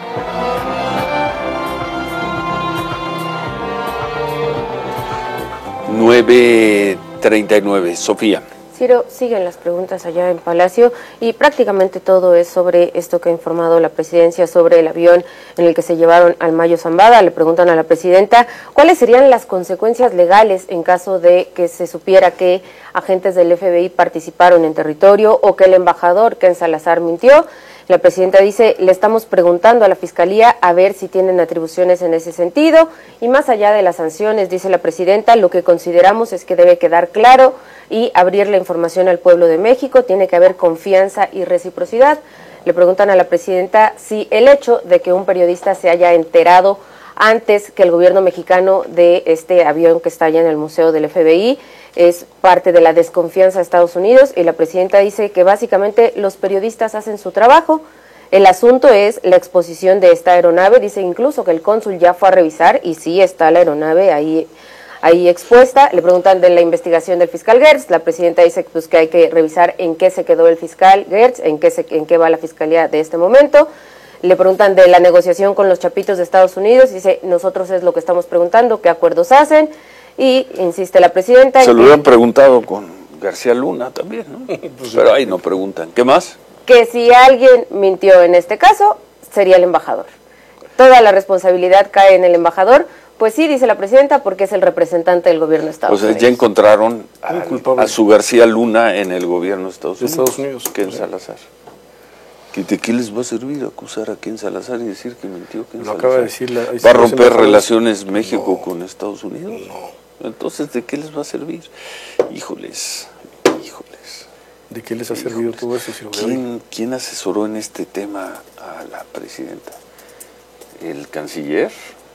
Speaker 1: (9:39). Sofía.
Speaker 9: Ciro, siguen las preguntas allá en Palacio y prácticamente todo es sobre esto que ha informado la presidencia sobre el avión en el que se llevaron al Mayo Zambada. Le preguntan a la presidenta cuáles serían las consecuencias legales en caso de que se supiera que agentes del FBI participaron en territorio o que el embajador Ken Salazar mintió. La presidenta dice, le estamos preguntando a la Fiscalía a ver si tienen atribuciones en ese sentido y más allá de las sanciones, dice la presidenta, lo que consideramos es que debe quedar claro y abrir la información al pueblo de México, tiene que haber confianza y reciprocidad. Le preguntan a la presidenta si el hecho de que un periodista se haya enterado antes que el gobierno mexicano de este avión que está allá en el Museo del FBI. Es parte de la desconfianza de Estados Unidos y la presidenta dice que básicamente los periodistas hacen su trabajo. El asunto es la exposición de esta aeronave. Dice incluso que el cónsul ya fue a revisar y sí está la aeronave ahí expuesta. Le preguntan de la investigación del fiscal Gertz. La presidenta dice pues, que hay que revisar en qué se quedó el fiscal Gertz, en qué va la fiscalía de este momento. Le preguntan de la negociación con los chapitos de Estados Unidos. Dice, nosotros es lo que estamos preguntando, qué acuerdos hacen. Y insiste la presidenta.
Speaker 1: Se lo habían preguntado con García Luna también, ¿no? Pues pero ahí no preguntan. ¿Qué más?
Speaker 9: Que si alguien mintió en este caso, sería el embajador. Toda la responsabilidad cae en el embajador. Pues sí, dice la presidenta, porque es el representante del gobierno de Estados Unidos.
Speaker 1: Ya encontraron a su García Luna en el gobierno de Estados Unidos. Ken Salazar. ¿De qué les va a servir acusar a Ken Salazar y decir que mintió Ken Salazar?
Speaker 11: Acaba de decir
Speaker 1: ¿Va a romper relaciones México con Estados Unidos? No. Entonces, ¿de qué les va a servir? Híjoles.
Speaker 11: ¿De qué les ha servido todo eso?
Speaker 1: ¿Quién asesoró en este tema a la presidenta? ¿El canciller?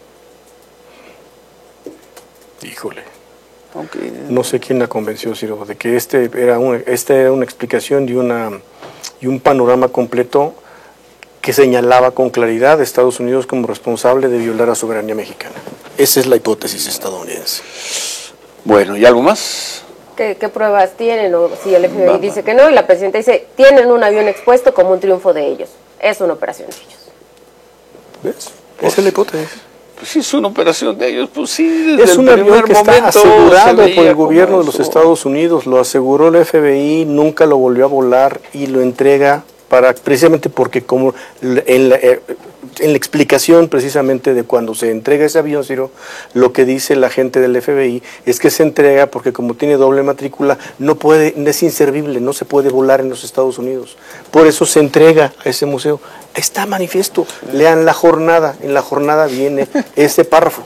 Speaker 11: Híjole. No sé quién la convenció, Ciro, de que esta era una explicación y un panorama completo que señalaba con claridad a Estados Unidos como responsable de violar la soberanía mexicana. Esa es la hipótesis estadounidense.
Speaker 1: Bueno, ¿y algo más?
Speaker 9: ¿Qué pruebas tienen? O si el FBI dice que no, y la presidenta dice, tienen un avión expuesto como un triunfo de ellos. Es una operación de ellos.
Speaker 11: ¿Ves? Esa es la hipótesis.
Speaker 1: Pues sí, es una operación de ellos, pues sí.
Speaker 11: Es un avión que está asegurado por el gobierno de los Estados Unidos, lo aseguró el FBI, nunca lo volvió a volar y lo entrega precisamente porque como en la explicación precisamente de cuando se entrega ese avión, Ciro, lo que dice la gente del FBI es que se entrega porque como tiene doble matrícula, es inservible, no se puede volar en los Estados Unidos. Por eso se entrega a ese museo. Está manifiesto, lean La Jornada, en La Jornada viene ese párrafo.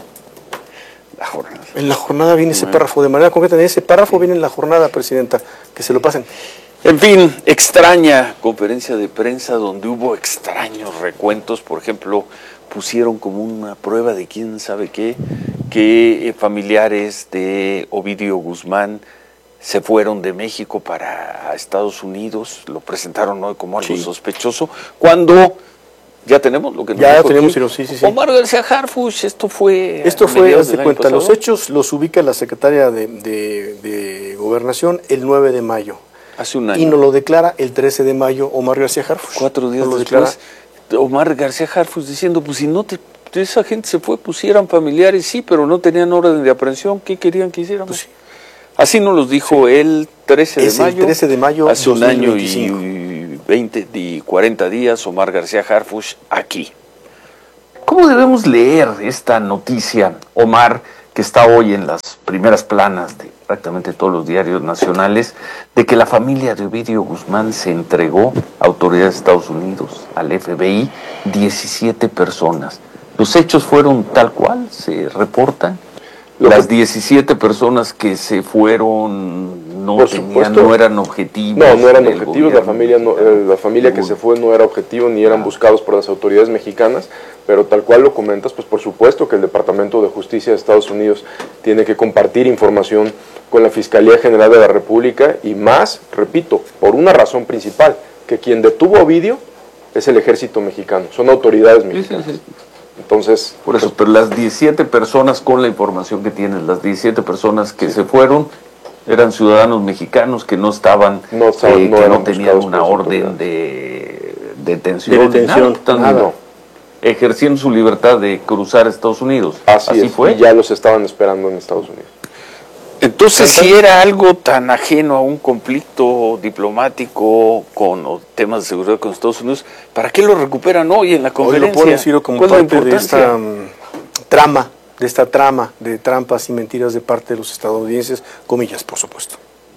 Speaker 11: En La Jornada viene ese párrafo, de manera concreta, en ese párrafo viene en La Jornada, presidenta, que se lo pasen.
Speaker 1: En fin, extraña conferencia de prensa donde hubo extraños recuentos. Por ejemplo, pusieron como una prueba de quién sabe qué, que familiares de Ovidio Guzmán se fueron de México para Estados Unidos, lo presentaron hoy como algo sospechoso, cuando ya tenemos lo que nos
Speaker 11: ya tenemos, sí.
Speaker 1: Omar García Harfuch, esto fue,
Speaker 11: haz de cuenta, los hechos los ubica la secretaria de Gobernación el 9 de mayo.
Speaker 1: Hace un año.
Speaker 11: Y nos lo declara el 13 de mayo Omar García Harfuch.
Speaker 1: 4 días después, Omar García Harfuch diciendo, pues si no esa gente se fue, pues si eran familiares, sí, pero no tenían orden de aprehensión, ¿qué querían que hiciéramos? Pues sí. Así nos los dijo el 13 de mayo.
Speaker 11: El 13 de mayo.
Speaker 1: Hace 2025. Un año y 20 y 40 días, Omar García Harfuch aquí. ¿Cómo debemos leer esta noticia, Omar, que está hoy en las primeras planas de prácticamente todos los diarios nacionales, de que la familia de Ovidio Guzmán se entregó a autoridades de Estados Unidos, al FBI, 17 personas? Los hechos fueron tal cual, se reportan. Las 17 personas que se fueron no eran objetivos.
Speaker 12: No eran objetivos, la familia que se fue no era objetivo, ni eran buscados por las autoridades mexicanas, pero tal cual lo comentas, pues por supuesto que el Departamento de Justicia de Estados Unidos tiene que compartir información con la Fiscalía General de la República y más, repito, por una razón principal, que quien detuvo a Ovidio es el ejército mexicano, son autoridades mexicanas. Sí. Entonces,
Speaker 1: por eso, pero las 17 personas, con la información que tienen, las 17 personas que se fueron, eran ciudadanos mexicanos que no tenían una orden de detención.
Speaker 12: Nada.
Speaker 1: Ejerciendo su libertad de cruzar a Estados Unidos.
Speaker 12: Así fue. Y ya los estaban esperando en Estados Unidos.
Speaker 1: Entonces, si era algo tan ajeno a un conflicto diplomático con temas de seguridad con Estados Unidos, ¿para qué lo recuperan hoy en la conferencia?
Speaker 11: Hoy lo ponen, Ciro, como parte de esta trama de trampas y mentiras de parte de los estadounidenses, comillas, por supuesto.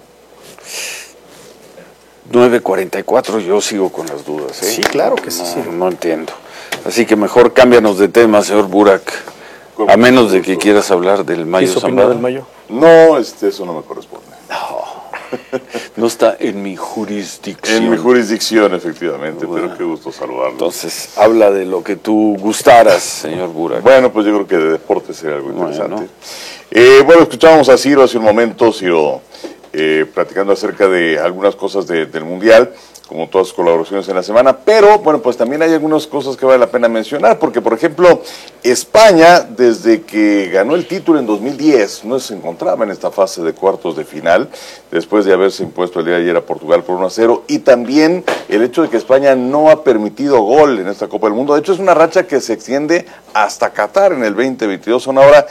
Speaker 1: 9:44, yo sigo con las dudas.
Speaker 11: Sí, claro que sí.
Speaker 1: No entiendo. Así que mejor cámbianos de tema, señor Burak. A menos de que quieras hablar del Mayo Zambada.
Speaker 11: Del Mayo?
Speaker 14: No, eso no me corresponde.
Speaker 1: No está en mi jurisdicción.
Speaker 14: En mi jurisdicción, efectivamente, bueno, pero qué gusto saludarlo.
Speaker 1: Entonces, habla de lo que tú gustaras, señor Burak.
Speaker 14: Bueno, pues yo creo que de deporte sería algo interesante. Bueno, escuchábamos a Ciro hace un momento, Ciro, platicando acerca de algunas cosas del Mundial, como todas sus colaboraciones en la semana, pero bueno, pues también hay algunas cosas que vale la pena mencionar, porque por ejemplo, España, desde que ganó el título en 2010, no se encontraba en esta fase de cuartos de final, después de haberse impuesto el día de ayer a Portugal por 1-0, y también el hecho de que España no ha permitido gol en esta Copa del Mundo. De hecho, es una racha que se extiende hasta Qatar en el 2022, son ahora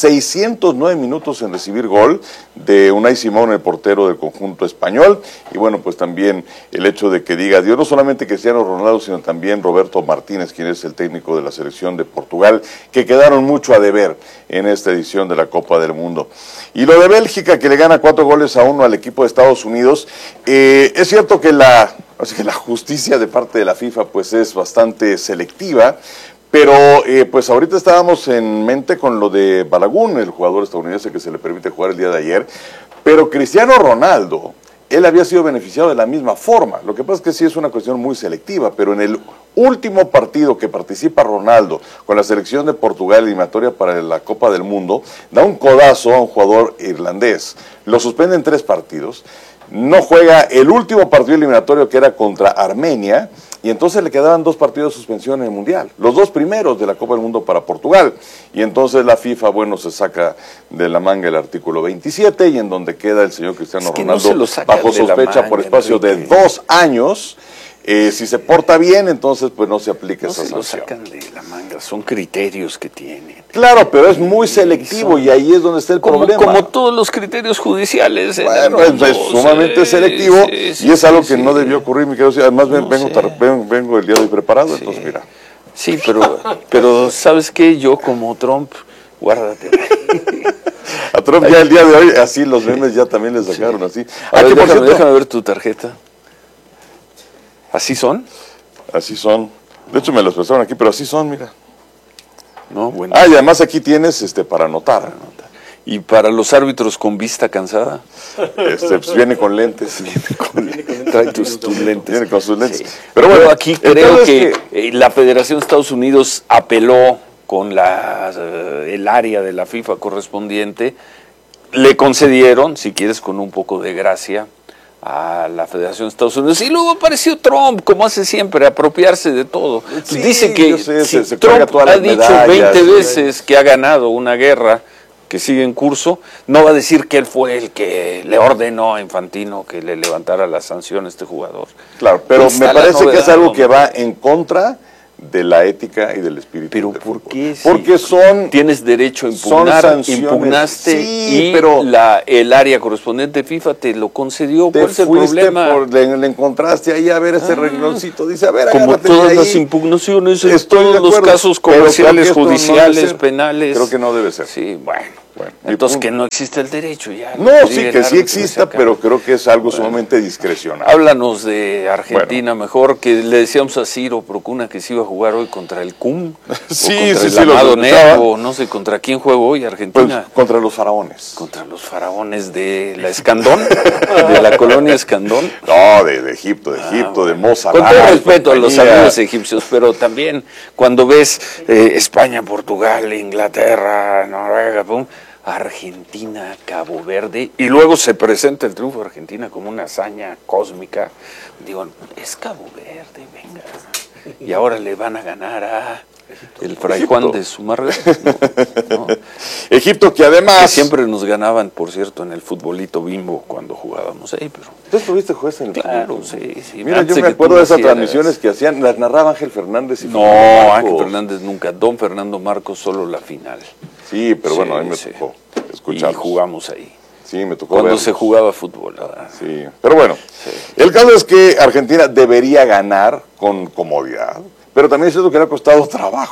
Speaker 14: 609 minutos en recibir gol de Unai Simón, el portero del conjunto español, y bueno, pues también el hecho de que diga Dios, no solamente Cristiano Ronaldo, sino también Roberto Martínez, quien es el técnico de la selección de Portugal, que quedaron mucho a deber en esta edición de la Copa del Mundo. Y lo de Bélgica, que le gana 4-1 al equipo de Estados Unidos, es cierto que la justicia de parte de la FIFA pues es bastante selectiva, pero pues ahorita estábamos en mente con lo de Balogun, el jugador estadounidense que se le permite jugar el día de ayer, pero Cristiano Ronaldo, él había sido beneficiado de la misma forma. Lo que pasa es que sí es una cuestión muy selectiva, pero en el último partido que participa Ronaldo con la selección de Portugal, eliminatoria para la Copa del Mundo, da un codazo a un jugador irlandés, lo suspenden 3 partidos, no juega el último partido eliminatorio que era contra Armenia, y entonces le quedaban 2 partidos de suspensión en el Mundial, los 2 primeros de la Copa del Mundo para Portugal, y entonces la FIFA, bueno, se saca de la manga el artículo 27, y en donde queda el señor Cristiano Ronaldo bajo sospecha por espacio de 2 años. Si se porta bien, entonces pues no se aplica esa sanción.
Speaker 1: No se lo sacan de la manga, son criterios que tienen.
Speaker 14: Claro, pero es muy selectivo y ahí es donde está el problema.
Speaker 1: Como todos los criterios judiciales.
Speaker 14: Bueno, es sumamente selectivo y es algo que no debió ocurrir, mi querido. Además vengo el día de hoy preparado, entonces mira.
Speaker 1: Sí, pero ¿sabes qué? Yo como Trump, guárdate.
Speaker 14: A Trump ya el día de hoy, así los memes ya también le sacaron así.
Speaker 1: A ver, déjame ver tu tarjeta. ¿Así son?
Speaker 14: Así son. De hecho me los pasaron aquí, pero así son, mira.
Speaker 1: No, bueno.
Speaker 14: Y además aquí tienes para anotar.
Speaker 1: ¿Y para los árbitros con vista cansada?
Speaker 14: Pues viene con lentes.
Speaker 1: Trae tus lentes.
Speaker 14: Viene con sus lentes.
Speaker 1: Sí. Pero bueno, aquí creo que la Federación de Estados Unidos apeló con el área de la FIFA correspondiente. Le concedieron, si quieres con un poco de gracia, a la Federación de Estados Unidos, y luego apareció Trump, como hace siempre, apropiarse de todo. Sí, dice que Trump ha dicho 20 veces que ha ganado una guerra que sigue en curso, no va a decir que él fue el que le ordenó a Infantino que le levantara la sanción a este jugador.
Speaker 14: Claro, pero me parece que es algo que va en contra de la ética y del espíritu.
Speaker 1: Pero ¿por qué?
Speaker 14: Porque
Speaker 1: tienes derecho a impugnar, impugnaste pero el área correspondiente FIFA te lo concedió. ¿Cuál es el problema?
Speaker 14: Le encontraste ahí a ver ese rengloncito, dice a ver,
Speaker 1: como todas las impugnaciones, todos los casos comerciales, judiciales, penales.
Speaker 14: Creo que no debe ser.
Speaker 1: Sí, bueno. Entonces que no existe el derecho ya.
Speaker 14: No, sí, que sí exista, pero creo que es algo sumamente discrecional.
Speaker 1: Háblanos de Argentina mejor, que le decíamos a Ciro Procuna que se iba a jugar hoy contra el CUM.
Speaker 14: Sí,
Speaker 1: no sé contra quién juega hoy Argentina.
Speaker 14: Pues, contra los faraones.
Speaker 1: Contra los faraones de la Escandón, de la colonia Escandón.
Speaker 14: No, de Egipto, de Mossalat.
Speaker 1: Con todo respeto a los amigos egipcios, pero también cuando ves España, Portugal, Inglaterra, Noruega, Argentina, Cabo Verde, y luego se presenta el triunfo de Argentina como una hazaña cósmica. Digo, es Cabo Verde, venga. Y ahora le van a ganar a el Fray Juan de Zumárraga. No.
Speaker 14: Egipto, que además...
Speaker 1: Que siempre nos ganaban, por cierto, en el futbolito Bimbo cuando jugábamos ahí, pero...
Speaker 14: ¿Tú estuviste juez en el
Speaker 1: Claro, sí.
Speaker 14: Mira, yo me acuerdo de esas transmisiones que hacían, las narraba Ángel Fernández y
Speaker 1: No, Ángel Fernández nunca, don Fernando Marcos solo la final.
Speaker 14: Sí, pero bueno, a mí me tocó escuchar.
Speaker 1: Y jugamos ahí.
Speaker 14: Sí, me tocó
Speaker 1: cuando se jugaba fútbol.
Speaker 14: Sí, pero bueno, el caso es que Argentina debería ganar con comodidad, pero también es cierto que le ha costado trabajo.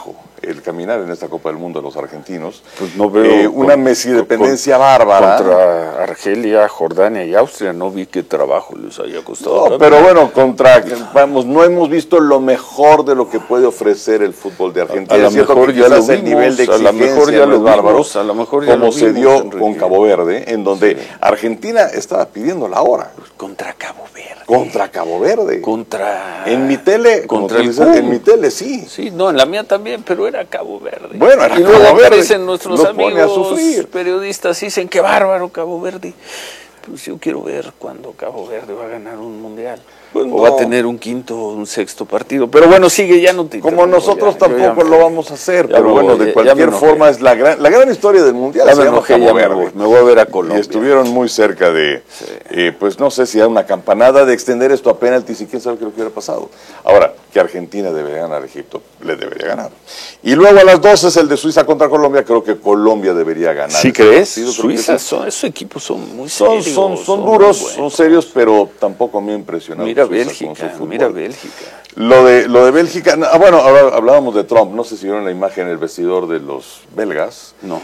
Speaker 14: el caminar en esta Copa del Mundo de los argentinos.
Speaker 1: Pues no veo
Speaker 14: una Messi-dependencia bárbara.
Speaker 1: Contra Argelia, Jordania y Austria no vi qué trabajo les haya costado.
Speaker 14: No, pero bueno, no hemos visto lo mejor de lo que puede ofrecer el fútbol de Argentina.
Speaker 1: A lo mejor ya lo vimos,
Speaker 14: el nivel de exigencia no es bárbaro, como se dio con Cabo Verde, en donde Argentina estaba pidiendo la hora.
Speaker 1: Contra Cabo Verde.
Speaker 14: Contra Cabo Verde.
Speaker 1: En
Speaker 14: mi tele,
Speaker 1: contra
Speaker 14: en mi tele, sí.
Speaker 1: Sí, no, en la mía también, pero era Cabo Verde.
Speaker 14: Bueno, era
Speaker 1: y luego
Speaker 14: Cabo Verde.
Speaker 1: aparecen nuestros amigos
Speaker 14: sufrir.
Speaker 1: periodistas, dicen que bárbaro Cabo Verde. Pues yo quiero ver cuándo Cabo Verde va a ganar un mundial. Pues o va a tener un quinto o un sexto partido. Pero bueno, sigue, ya no te
Speaker 14: como nosotros tampoco lo vamos a hacer. Pero bueno, de cualquier forma es la gran historia del mundial.
Speaker 1: Ya me enojé, ya me voy a ver a Colombia.
Speaker 14: Y estuvieron muy cerca de, pues no sé si hay una campanada de extender esto a penaltis y quién sabe qué lo que hubiera pasado. Ahora, que Argentina debería ganar a Egipto, le debería ganar. Y luego a las 12 es el de Suiza contra Colombia, creo que Colombia debería ganar.
Speaker 1: ¿Sí crees? Suiza, esos equipos son muy serios.
Speaker 14: Son duros, son serios, pero tampoco me ha impresionado.
Speaker 1: Mira Bélgica.
Speaker 14: Lo de Bélgica, bueno, ahora hablábamos de Trump, no sé si vieron la imagen en el vestidor de los belgas.
Speaker 1: No.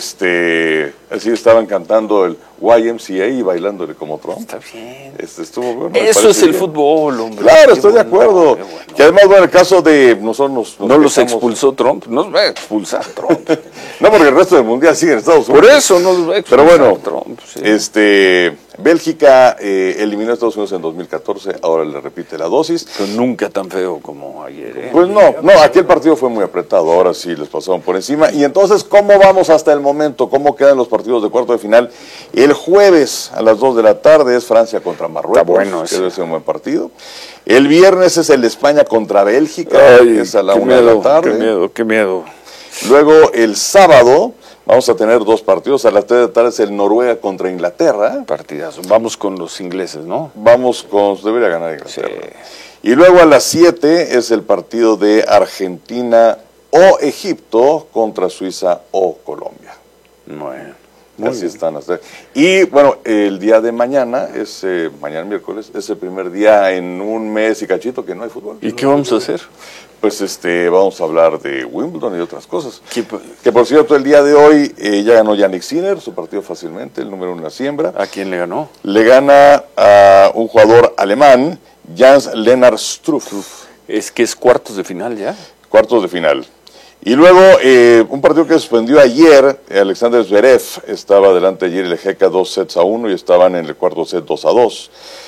Speaker 14: Así estaban cantando el YMCA y bailándole como Trump.
Speaker 1: Está bien.
Speaker 14: Estuvo bueno.
Speaker 1: Eso es el fútbol, hombre.
Speaker 14: Claro, estoy de acuerdo. Que además, bueno, el caso de nosotros
Speaker 1: no los expulsó Trump, nos va a expulsar Trump.
Speaker 14: No, porque el resto del mundial sigue en Estados Unidos.
Speaker 1: Por eso no los va a expulsar Trump.
Speaker 14: Sí. Bélgica eliminó a Estados Unidos en 2014, ahora le repite la dosis.
Speaker 1: Pero nunca tan feo como ayer, ¿eh?
Speaker 14: Pues no, aquí el partido fue muy apretado, ahora sí les pasaron por encima. Y entonces, ¿cómo vamos hasta el momento? ¿Cómo quedan los partidos de cuarto de final? El jueves a las 2 de la tarde es Francia contra Marruecos.
Speaker 1: Está bueno,
Speaker 14: que debe ser un buen partido. El viernes es el de España contra Bélgica, que es a la 1 de la tarde.
Speaker 1: Qué miedo.
Speaker 14: Luego el sábado vamos a tener 2 partidos. A las 3 de la tarde es el Noruega contra Inglaterra.
Speaker 1: Partidazo. Vamos con los ingleses, ¿no?
Speaker 14: Debería ganar Inglaterra. Sí. Y luego a las 7 es el partido de Argentina o Egipto contra Suiza o Colombia.
Speaker 1: Bueno.
Speaker 14: Así están. Y bueno, el día de mañana, mañana miércoles, es el primer día en un mes y cachito que no hay fútbol.
Speaker 1: ¿Y qué vamos a hacer?
Speaker 14: Pues vamos a hablar de Wimbledon y de otras cosas. Que por cierto, el día de hoy ya ganó Yannick Sinner, su partido fácilmente, el número 1 en la siembra.
Speaker 1: ¿A quién le ganó?
Speaker 14: Le gana a un jugador alemán, Jens-Lennart Struff.
Speaker 1: Es que es cuartos de final ya.
Speaker 14: Cuartos de final. Y luego, un partido que suspendió ayer, Alexander Zverev estaba delante ayer el Jeca 2-1 y estaban en el cuarto set 2-2.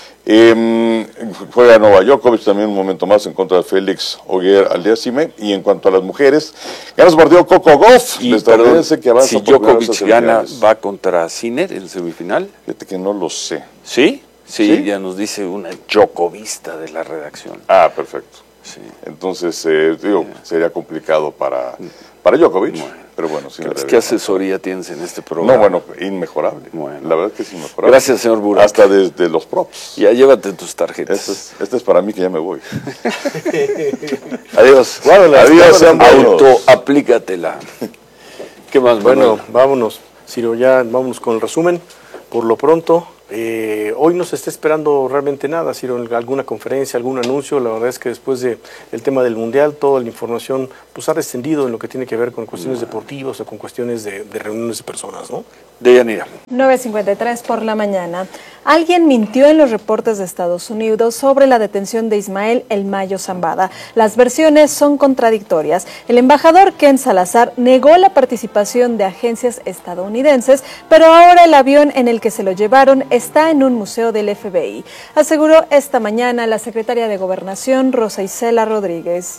Speaker 14: Juega Novak Djokovic también un momento más en contra de Félix Auger-Aliassime. Y en cuanto a las mujeres, gana su partido Coco Gauff,
Speaker 1: y que avanza si Djokovic gana, ¿va contra Sinner en semifinal?
Speaker 14: Fíjate que no lo sé.
Speaker 1: ¿Sí? Sí, ya nos dice una Djokovista de la redacción.
Speaker 14: Ah, perfecto.
Speaker 1: Sí.
Speaker 14: Entonces, sería complicado para Djokovic, pero bueno. Sí,
Speaker 1: ¿qué asesoría tienes en este programa?
Speaker 14: No, bueno, inmejorable.
Speaker 1: Bueno.
Speaker 14: La verdad es que es inmejorable.
Speaker 1: Gracias, señor Burak.
Speaker 14: Hasta desde los props.
Speaker 1: Ya llévate tus tarjetas.
Speaker 14: Este es para mí que ya me voy.
Speaker 1: Adiós.
Speaker 14: Adiós,
Speaker 1: autoaplícatela. ¿Qué más?
Speaker 11: Bueno, vámonos, Ciro, ya vámonos con el resumen. Por lo pronto, hoy no se está esperando realmente nada, Ciro, alguna conferencia, algún anuncio. La verdad es que después del tema del Mundial, toda la información pues ha descendido en lo que tiene que ver con cuestiones deportivas o con cuestiones de reuniones de personas, ¿no?
Speaker 1: Deyanira.
Speaker 10: 9:53 por la mañana. Alguien mintió en los reportes de Estados Unidos sobre la detención de Ismael El Mayo Zambada. Las versiones son contradictorias. El embajador Ken Salazar negó la participación de agencias estadounidenses, pero ahora el avión en el que se lo llevaron está en un museo del FBI, aseguró esta mañana la secretaria de Gobernación, Rosa Isela Rodríguez.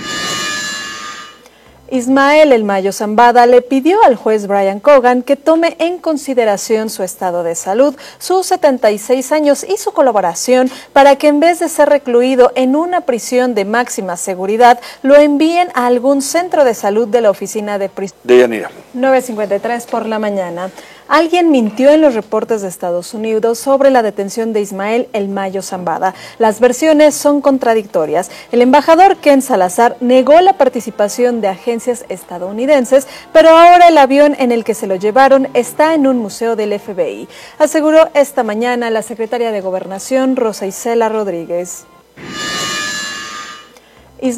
Speaker 10: Ismael El Mayo Zambada le pidió al juez Brian Cogan que tome en consideración su estado de salud, sus 76 años y su colaboración para que en vez de ser recluido en una prisión de máxima seguridad, lo envíen a algún centro de salud de la oficina de prisión.
Speaker 1: Deyanira.
Speaker 10: 9:53 por la mañana. Alguien mintió en los reportes de Estados Unidos sobre la detención de Ismael El Mayo Zambada. Las versiones son contradictorias. El embajador Ken Salazar negó la participación de agencias estadounidenses, pero ahora el avión en el que se lo llevaron está en un museo del FBI, aseguró esta mañana la secretaria de Gobernación, Rosa Isela Rodríguez.